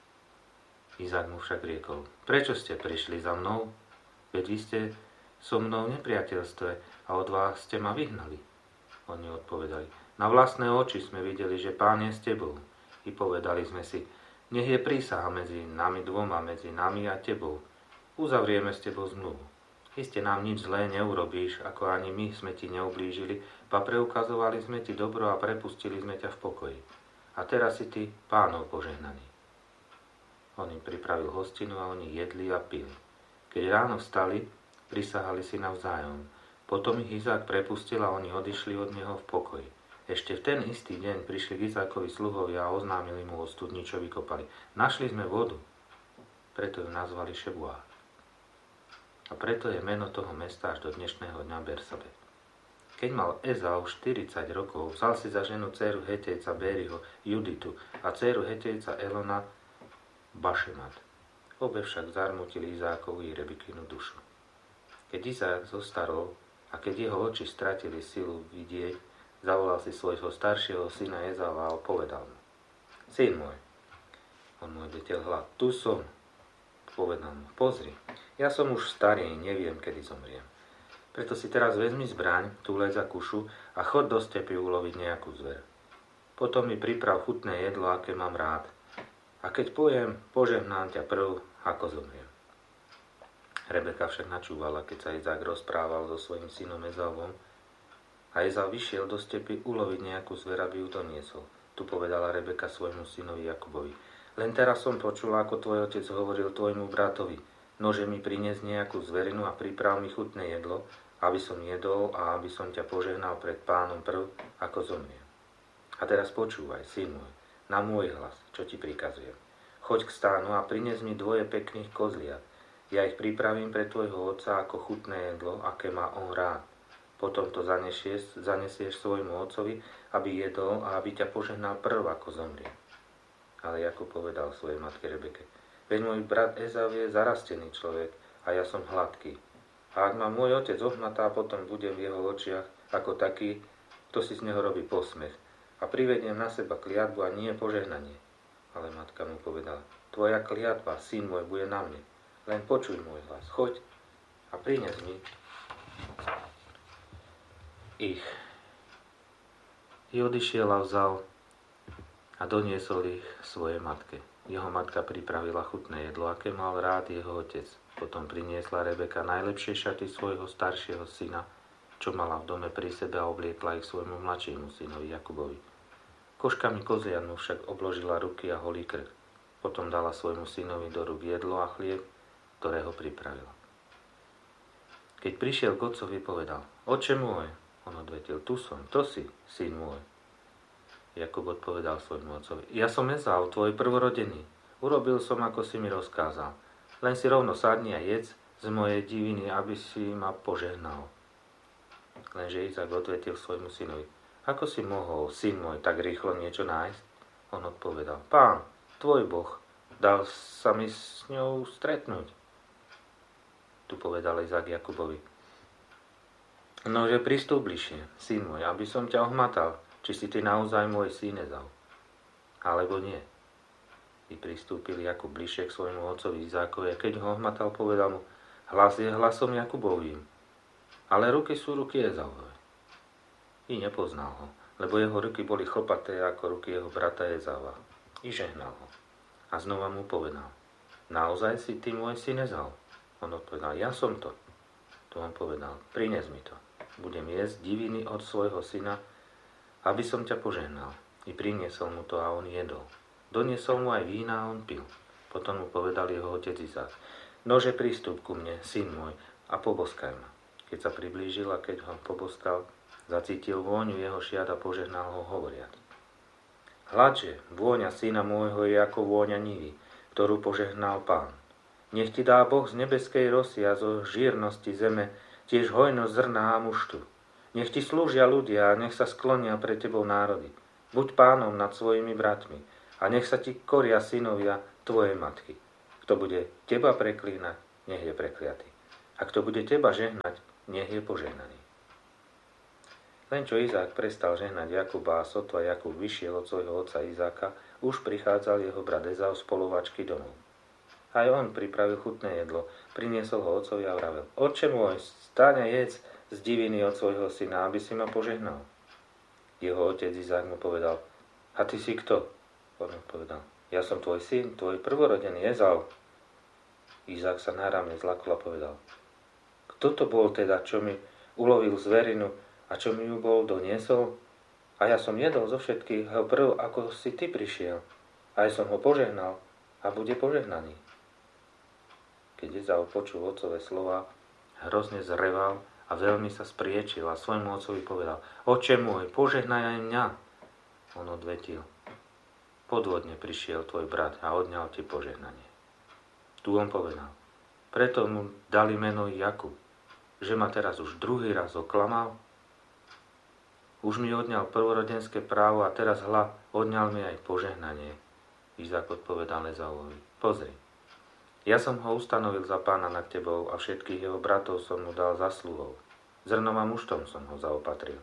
Izák mu však riekol: Prečo ste prišli za mnou? Veď vy ste so mnou v nepriateľstve a od vás ste ma vyhnali. Oni odpovedali: Na vlastné oči sme videli, že Pán je s tebou. I povedali sme si: Nech je prísaha medzi nami dvoma, medzi nami a tebou. Uzavrieme s tebou zmluvu. Iste nám nič zlé neurobíš, ako ani my sme ti neublížili, ba preukazovali sme ti dobro a prepustili sme ťa v pokoji. A teraz si ty Pánov požehnaný. On im pripravil hostinu a oni jedli a pili. Keď ráno vstali, prisahali si navzájom. Potom ich Izák prepustil a oni odišli od neho v pokoji. Ešte v ten istý deň prišli k Izákovi sluhovia a oznámili mu o studni, čo vykopali. Našli sme vodu, preto ju nazvali Šebuá. A preto je meno toho mesta až do dnešného dňa Bersabe. Keď mal Ezau štyridsať rokov, vzal si za ženu dcéru Hetejca Bériho Juditu a dcéru Hetejca Elona Bašemat. Obe však zarmutili Izákovu i Rebekinu dušu. Keď Izák zostarol a keď jeho oči stratili silu vidieť, zavolal si svojho staršieho syna Ezava a povedal mu: Syn môj. On mu odletel hlad: Tu som. Povedal mu: Pozri, ja som už starý, neviem, kedy zomriem. Preto si teraz vezmi zbraň, túlej za kušu a chod do stepy uloviť nejakú zver. Potom mi priprav chutné jedlo, aké mám rád. A keď pojem, požehnám ťa prv, ako zomriem. Rebeka však načúvala, keď sa Izák rozprával so svojím synom Ezavom, a Ezau vyšiel do stepy uloviť nejakú zver, aby ju doniesol. Tu povedala Rebeka svojmu synovi Jakubovi: Len teraz som počula, ako tvoj otec hovoril tvojmu bratovi: Nože mi priniesť nejakú zverinu a priprav mi chutné jedlo, aby som jedol a aby som ťa požehnal pred Pánom prv, ako zomriem. A teraz počúvaj, syn môj, na môj hlas, čo ti prikazujem. Choď k stánu a prinies mi dvoje pekných kozliat. Ja ich pripravím pre tvojho otca ako chutné jedlo, aké má on rád. Potom to zanesieš, zanesieš svojmu otcovi, aby jedol a aby ťa požehnal prv, ako zomrie. Ale Jakub povedal svojej matke Rebeke: Veď môj brat Ezau je zarastený človek a ja som hladký. A ak ma môj otec ohmatá, potom budem v jeho očiach ako taký, kto si z neho robí posmech. A privediem na seba kliatbu a nie požehnanie. Ale matka mu povedala: Tvoja kliatba, syn môj, bude na mne. Len počuj môj hlas. Choď a prines mi ich. I odišiel a vzal a doniesol ich svojej matke. Jeho matka pripravila chutné jedlo, aké mal rád jeho otec. Potom priniesla Rebeka najlepšie šaty svojho staršieho syna, čo mala v dome pri sebe, a obliekla ich svojmu mladšiemu synovi Jakubovi. Koškami kozliat mu však obložila ruky a holý krk. Potom dala svojmu synovi do rúk jedlo a chlieb, ktorého pripravila. Keď prišiel k otcovi, povedal: Oče môj. On odvetil: Tu som, to si, syn môj. Jakub odpovedal svojmu otcovi: Ja som Ezau, tvoj prvorodený. Urobil som, ako si mi rozkázal. Len si rovno sadni a jedz z mojej diviny, aby si ma požehnal. Lenže Izák odvetil svojmu synovi: Ako si mohol, syn môj, tak rýchlo niečo nájsť? On odpovedal: Pán, tvoj Boh, dal sa mi s ňou stretnúť. Tu povedal Izák Jakubovi: Nože pristúp bližšie, syn môj, aby som ťa ohmatal, či si ty naozaj môj syn Ezau, alebo nie. I pristúpil Jakub bližšie k svojmu otcovi Izákovi, a keď ho ohmatal, povedal mu: Hlas je hlasom Jakubovým, ale ruky sú ruky Ezauvové. I nepoznal ho, lebo jeho ruky boli chlpaté ako ruky jeho brata Ezava. I žehnal ho. A znova mu povedal: Naozaj si ty môj syn Ezau? On odpovedal: Ja som to. To on povedal: Prines mi to. Budem jesť diviny od svojho syna, aby som ťa požehnal. I priniesol mu to a on jedol. Doniesol mu aj vína a on pil. Potom mu povedal jeho otec Izák: Nože prístup ku mne, syn môj, a poboskaj ma. Keď sa priblížil a keď ho poboskal, zacítil vôňu jeho šiat a požehnal ho hovoriac: Hladže, vôňa syna môjho je ako vôňa nivy, ktorú požehnal Pán. Nech ti dá Boh z nebeskej rosy a zo žírnosti zeme tiež hojnosť zrná a muštu. Nech ti slúžia ľudia a nech sa sklonia pred tebou národy. Buď pánom nad svojimi bratmi. a nech sa ti koria synovia tvojej matky. Kto bude teba preklínať, nech je prekliatý. A kto bude teba žehnať, nech je požehnaný. Len čo Izák prestal žehnať Jakuba a sotva Jakub vyšiel od svojho otca Izáka, už prichádzal jeho brat Ezau z polovačky domov. Aj on pripravil chutné jedlo, priniesol ho otcovi a vravel: Otče môj, stáň a jedz z diviny od svojho syna, aby si ma požehnal. Jeho otec Izák mu povedal: A ty si kto? On odpovedal: Ja som tvoj syn, tvoj prvorodený Ezau. Izák sa náramne zlakol a povedal: Kto to bol teda, čo mi ulovil zverinu a čo mi ju bol doniesol? A ja som jedol zo všetkého prv, ako si ty prišiel. Aj som ho požehnal a bude požehnaný. Keď Ezau počul otcové slova, hrozne zreval a veľmi sa spriečil a svojmu otcovi povedal: Oče môj, požehnaj aj mňa. On odvetil: Podvodne prišiel tvoj brat a odňal ti požehnanie. Tu on povedal: Preto mu dali meno Jakub, že ma teraz už druhý raz oklamal. Už mi odňal prvorodenské právo a teraz hľa, odňal mi aj požehnanie. Izák odpovedal Ezauovi: Pozri, ja som ho ustanovil za pána nad tebou a všetkých jeho bratov som mu dal za sluhov. Zrnom a muštom som ho zaopatril.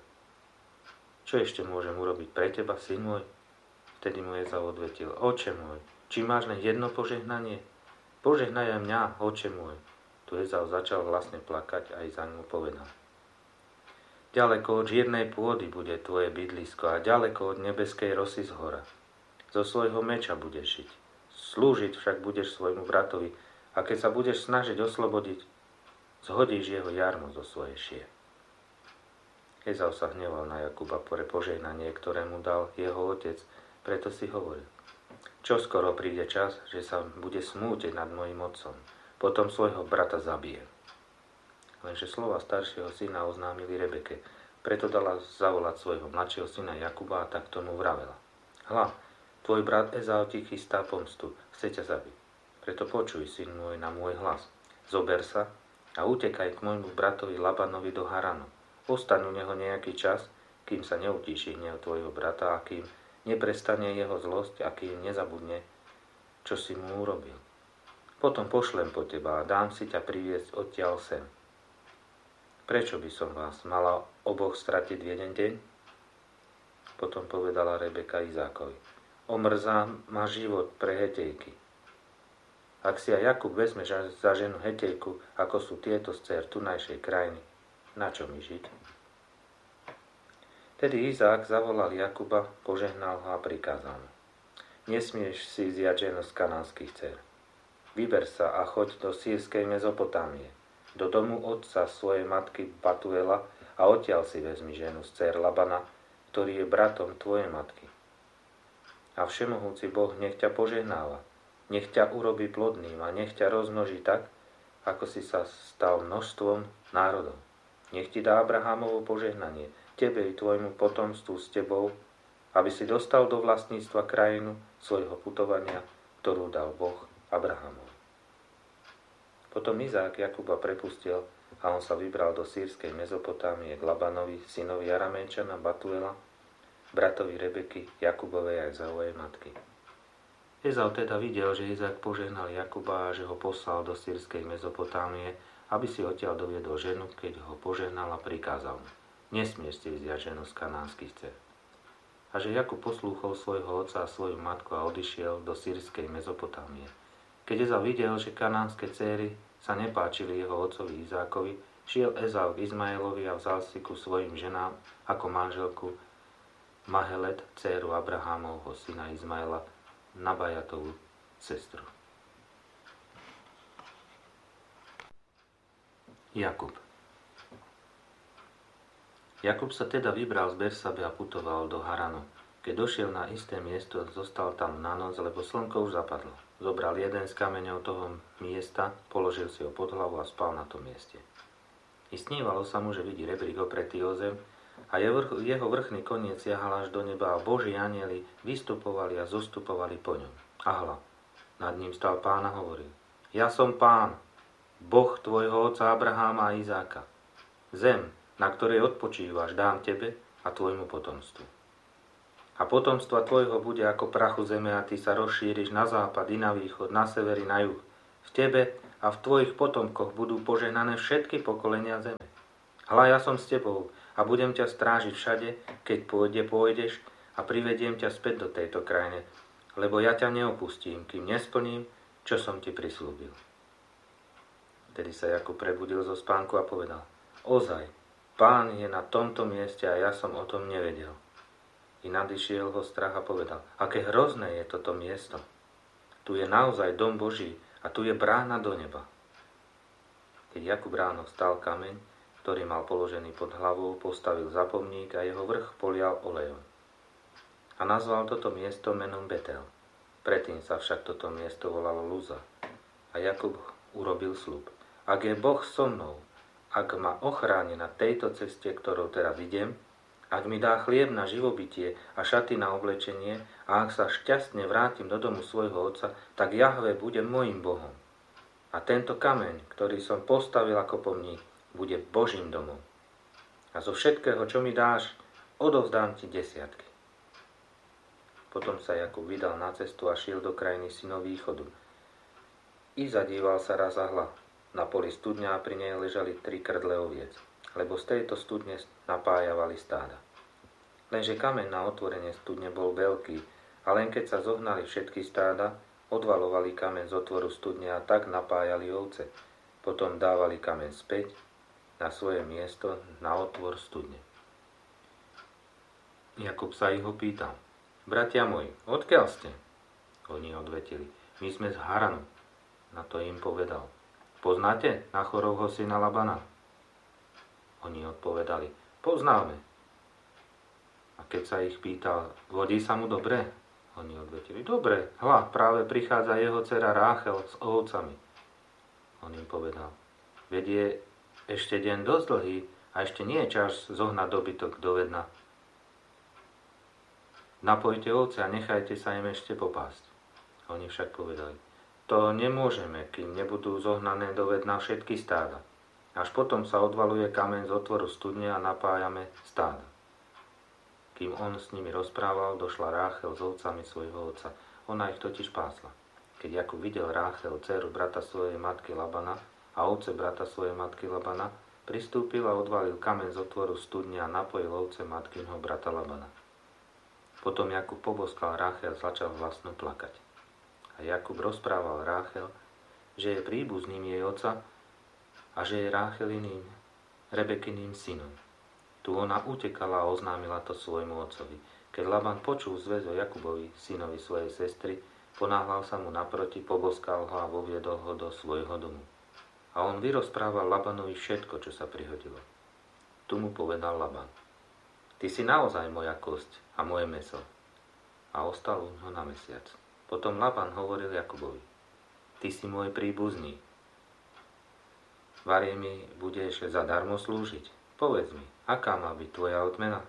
Čo ešte môžem urobiť pre teba, syn môj? Vtedy mu Ezau odvetil: Oče môj, či máš len jedno požehnanie? Požehnaj aj mňa, oče môj. Tu Ezau začal hlasne plakať a Izák mu povedal: Ďaleko od žírnej pôdy bude tvoje bydlisko a ďaleko od nebeskej rosy z hora. Zo svojho meča budeš žiť. Slúžiť však budeš svojmu bratovi a keď sa budeš snažiť oslobodiť, zhodíš jeho jarmo zo svojej šie. Ezau sa hneval na Jakuba pre požehnanie, ktoré mu dal jeho otec, preto si hovoril: Čo skoro príde čas, že sa bude smútiť nad mojim otcom, potom svojho brata zabije. Lenže slova staršieho syna oznámili Rebeke, preto dala zavolať svojho mladšieho syna Jakuba a tak tomu vravela: Hľa, tvoj brat Ezau ti chystá pomstu, chce ťa zabiť. Preto počuj, syn môj, na môj hlas. Zober sa a utekaj k môjmu bratovi Labanovi do Haranu. Ostaň u neho nejaký čas, kým sa neutíši hnev tvojho brata a kým neprestane jeho zlosť a kým nezabudne, čo si mu urobil. Potom pošlem po teba a dám si ťa priviesť odtiaľ sem. Prečo by som vás mala oboch stratiť v jeden deň? Potom povedala Rebeka Izákovi: Omrzá ma život pre Hetejky. Ak si aj Jakub vezme za ženu Hetejku, ako sú tieto z dcér tunajšej krajiny, na čo mi žiť? Tedy Izák zavolal Jakuba, požehnal ho a prikázal mu: Nesmieš si vziať ženu z kanánskych dcér. Vyber sa a choď do sýrskej Mezopotámie, do domu otca svojej matky Batuela a odtiaľ si vezmi ženu z dcér Labana, ktorý je bratom tvojej matky. A všemohúci Boh nech ťa požehnáva, nech ťa urobí plodným a nech ťa rozmnoží tak, ako si sa stal množstvom národov. Nech ti dá Abrahámovo požehnanie, tebe i tvojmu potomstvu s tebou, aby si dostal do vlastníctva krajinu svojho putovania, ktorú dal Boh Abrahámovi. Potom Izák Jakuba prepustil a on sa vybral do sýrskej Mezopotámie k Labanovi, synovi Araméčana Batuela, bratovi Rebeky, Jakubovej a Ezaovej matky. Ezau teda videl, že Izák požehnal Jakuba a že ho poslal do sýrskej Mezopotámie, aby si odtiaľ doviedol ženu, keď ho požehnal a prikázal mu: Nesmieš si vziať ženu z kanánskych dcér. A že Jakub poslúchol svojho otca a svoju matku a odišiel do sýrskej Mezopotámie. Keď Ezau videl, že kanánske céry sa nepáčili jeho otcovi Izákovi, šiel Ezau k Izmaelovi a vzal si ku svojim ženám ako manželku Mahelet, dcéru Abrahámovho syna Izmaela, Nabajatovú sestru. Jakub. Jakub sa teda vybral z Bersabe a putoval do Haranu. Keď došiel na isté miesto, zostal tam na noc, lebo slnko už zapadlo. Zobral jeden z kameňov toho miesta, položil si ho pod hlavu a spal na tom mieste. I snívalo sa mu, že vidí rebrík opretý o zem a jeho vrchný koniec siahal až do neba a Boží anjeli vystupovali a zostupovali po ňom. A hľa, nad ním stal Pán a hovoril: Ja som Pán, Boh tvojho otca Abraháma a Izáka. Zem, na ktorej odpočívaš, dám tebe a tvojmu potomstvu. A potomstva tvojho bude ako prachu zeme a ty sa rozšíriš na západ i na východ, na sever i na juh. V tebe a v tvojich potomkoch budú požehnané všetky pokolenia zeme. Hľa, ja som s tebou a budem ťa strážiť všade, keď pôjde, pôjdeš a privediem ťa späť do tejto krajine, lebo ja ťa neopustím, kým nesplním, čo som ti prislúbil. Vtedy sa Jakub prebudil zo spánku a povedal: Ozaj, Pán je na tomto mieste a ja som o tom nevedel. I nadišiel ho strach a povedal: aké hrozné je toto miesto. Tu je naozaj dom Boží a tu je brána do neba. Keď Jakub ráno vstal, kameň, ktorý mal položený pod hlavou, postavil za pomník a jeho vrch polial olejom. A nazval toto miesto menom Betel. Predtým sa však toto miesto volalo Luza. A Jakub urobil sľub: ak je Boh so mnou, ak ma ochráni na tejto ceste, ktorou teraz idem, ak mi dá chlieb na živobytie a šaty na oblečenie a ak sa šťastne vrátim do domu svojho otca, tak Jahve bude môjim Bohom. A tento kameň, ktorý som postavil ako pomník, bude Božím domom. A zo všetkého, čo mi dáš, odovzdám ti desiatky. Potom sa Jakub vydal na cestu a šiel do krajiny synov východu. I zadíval sa raz a hľa. Na poli studňa a pri nej ležali tri krdle oviec, lebo z tejto studne napájavali stáda. Lenže kameň na otvorenie studne bol veľký a len keď sa zohnali všetky stáda, odvalovali kameň z otvoru studne a tak napájali ovce. Potom dávali kameň späť na svoje miesto na otvor studne. Jakub sa ich ho pýtal: bratia moji, odkiaľ ste? Oni odvetili: my sme z Haranu. Na to im povedal: poznáte Nachorovho syna Labana? Oni odpovedali: poznáme. A keď sa ich pýtal: vodí sa mu dobre? Oni odvetili: dobre, hľa, práve prichádza jeho dcera Ráchel s ovcami. On im povedal: veď je ešte deň dosť dlhý a ešte nie je čas zohnať dobytok do vedna. Napojte ovce a nechajte sa im ešte popásť. Oni však povedali: to nemôžeme, kým nebudú zohnané do vedna všetky stáda. Až potom sa odvaluje kameň z otvoru studne a napájame stáda. Kým on s nimi rozprával, došla Ráchel s ovcami svojho otca. Ona ich totiž pásla. Keď Jakub videl Ráchel, dceru brata svojej matky Labana, a ovce brata svojej matky Labana, pristúpil a odvalil kameň z otvoru studne a napojil ovce matkinho brata Labana. Potom Jakub poboskal Ráchel a začal vlastno plakať. A Jakub rozprával Ráchel, že je príbuzným jej otca a že je Rácheliným, Rebekiným synom. Tu ona utekala a oznámila to svojmu otcovi. Keď Laban počul zväz o Jakubovi, synovi svojej sestry, ponáhľal sa mu naproti, poboskal ho a voviedol ho do svojho domu. A on vyrozprával Labanovi všetko, čo sa prihodilo. Tu mu povedal Laban: ty si naozaj moja kosť a moje mäso. A ostal u ňoho na mesiac. Potom Laban hovoril Jakubovi: ty si môj príbuzný. Varie mi budeš zadarmo slúžiť. Povedz mi, aká má byť tvoja odmena?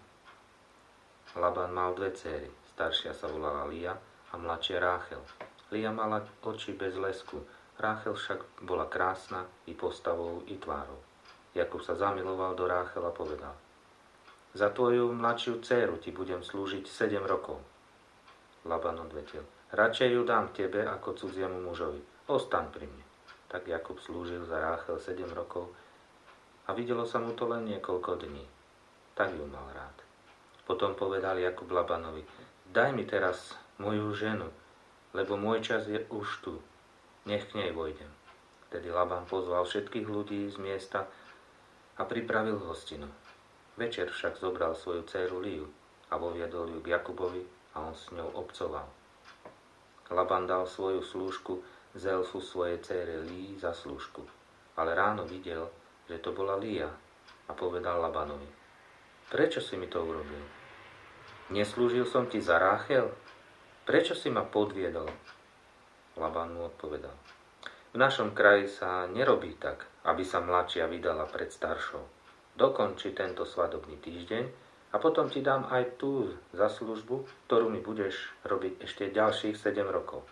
Laban mal dve céry. Staršia sa volala Lia a mladšia Ráchel. Lia mala oči bez lesku. Ráchel však bola krásna i postavou, i tvárou. Jakub sa zamiloval do Ráchel a povedal: za tvoju mladšiu dcéru ti budem slúžiť sedem rokov. Laban odvetil: radšej ju dám tebe ako cudziemu mužovi. Ostaň pri mne. Tak Jakub slúžil za Ráchel sedem rokov a videlo sa mu to len niekoľko dní. Tak ju mal rád. Potom povedal Jakub Labanovi: daj mi teraz moju ženu, lebo môj čas je už tu. Nech k nej vojdem. Tedy Laban pozval všetkých ľudí z miesta a pripravil hostinu. Večer však zobral svoju dcéru Liu a voviedol ju k Jakubovi a on s ňou obcoval. Laban dal svoju slúžku Zelfu svojej dcére Lii za slúžku, ale ráno videl, že to bola Lia a povedal Labanovi: prečo si mi to urobil? Neslúžil som ti za Ráchel? Prečo si ma podviedol? Laban mu odpovedal: v našom kraji sa nerobí tak, aby sa mladšia vydala pred staršou. Dokonči tento svadobný týždeň a potom ti dám aj tú za službu, ktorú mi budeš robiť ešte ďalších sedem rokov.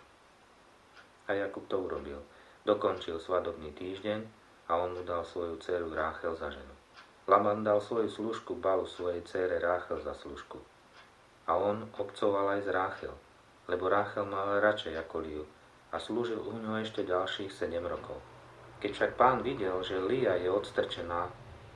A Jakub to urobil. Dokončil svadobný týždeň a on mu dal svoju dceru Ráchel za ženu. Laban dal svoju služku Balu svojej dcére Ráchel za služku. A A on obcoval aj z Ráchel, lebo Ráchel mal radšej ako Liu a slúžil u ňou ešte ďalších sedem rokov. Keď však pán videl, že Lia je odstrčená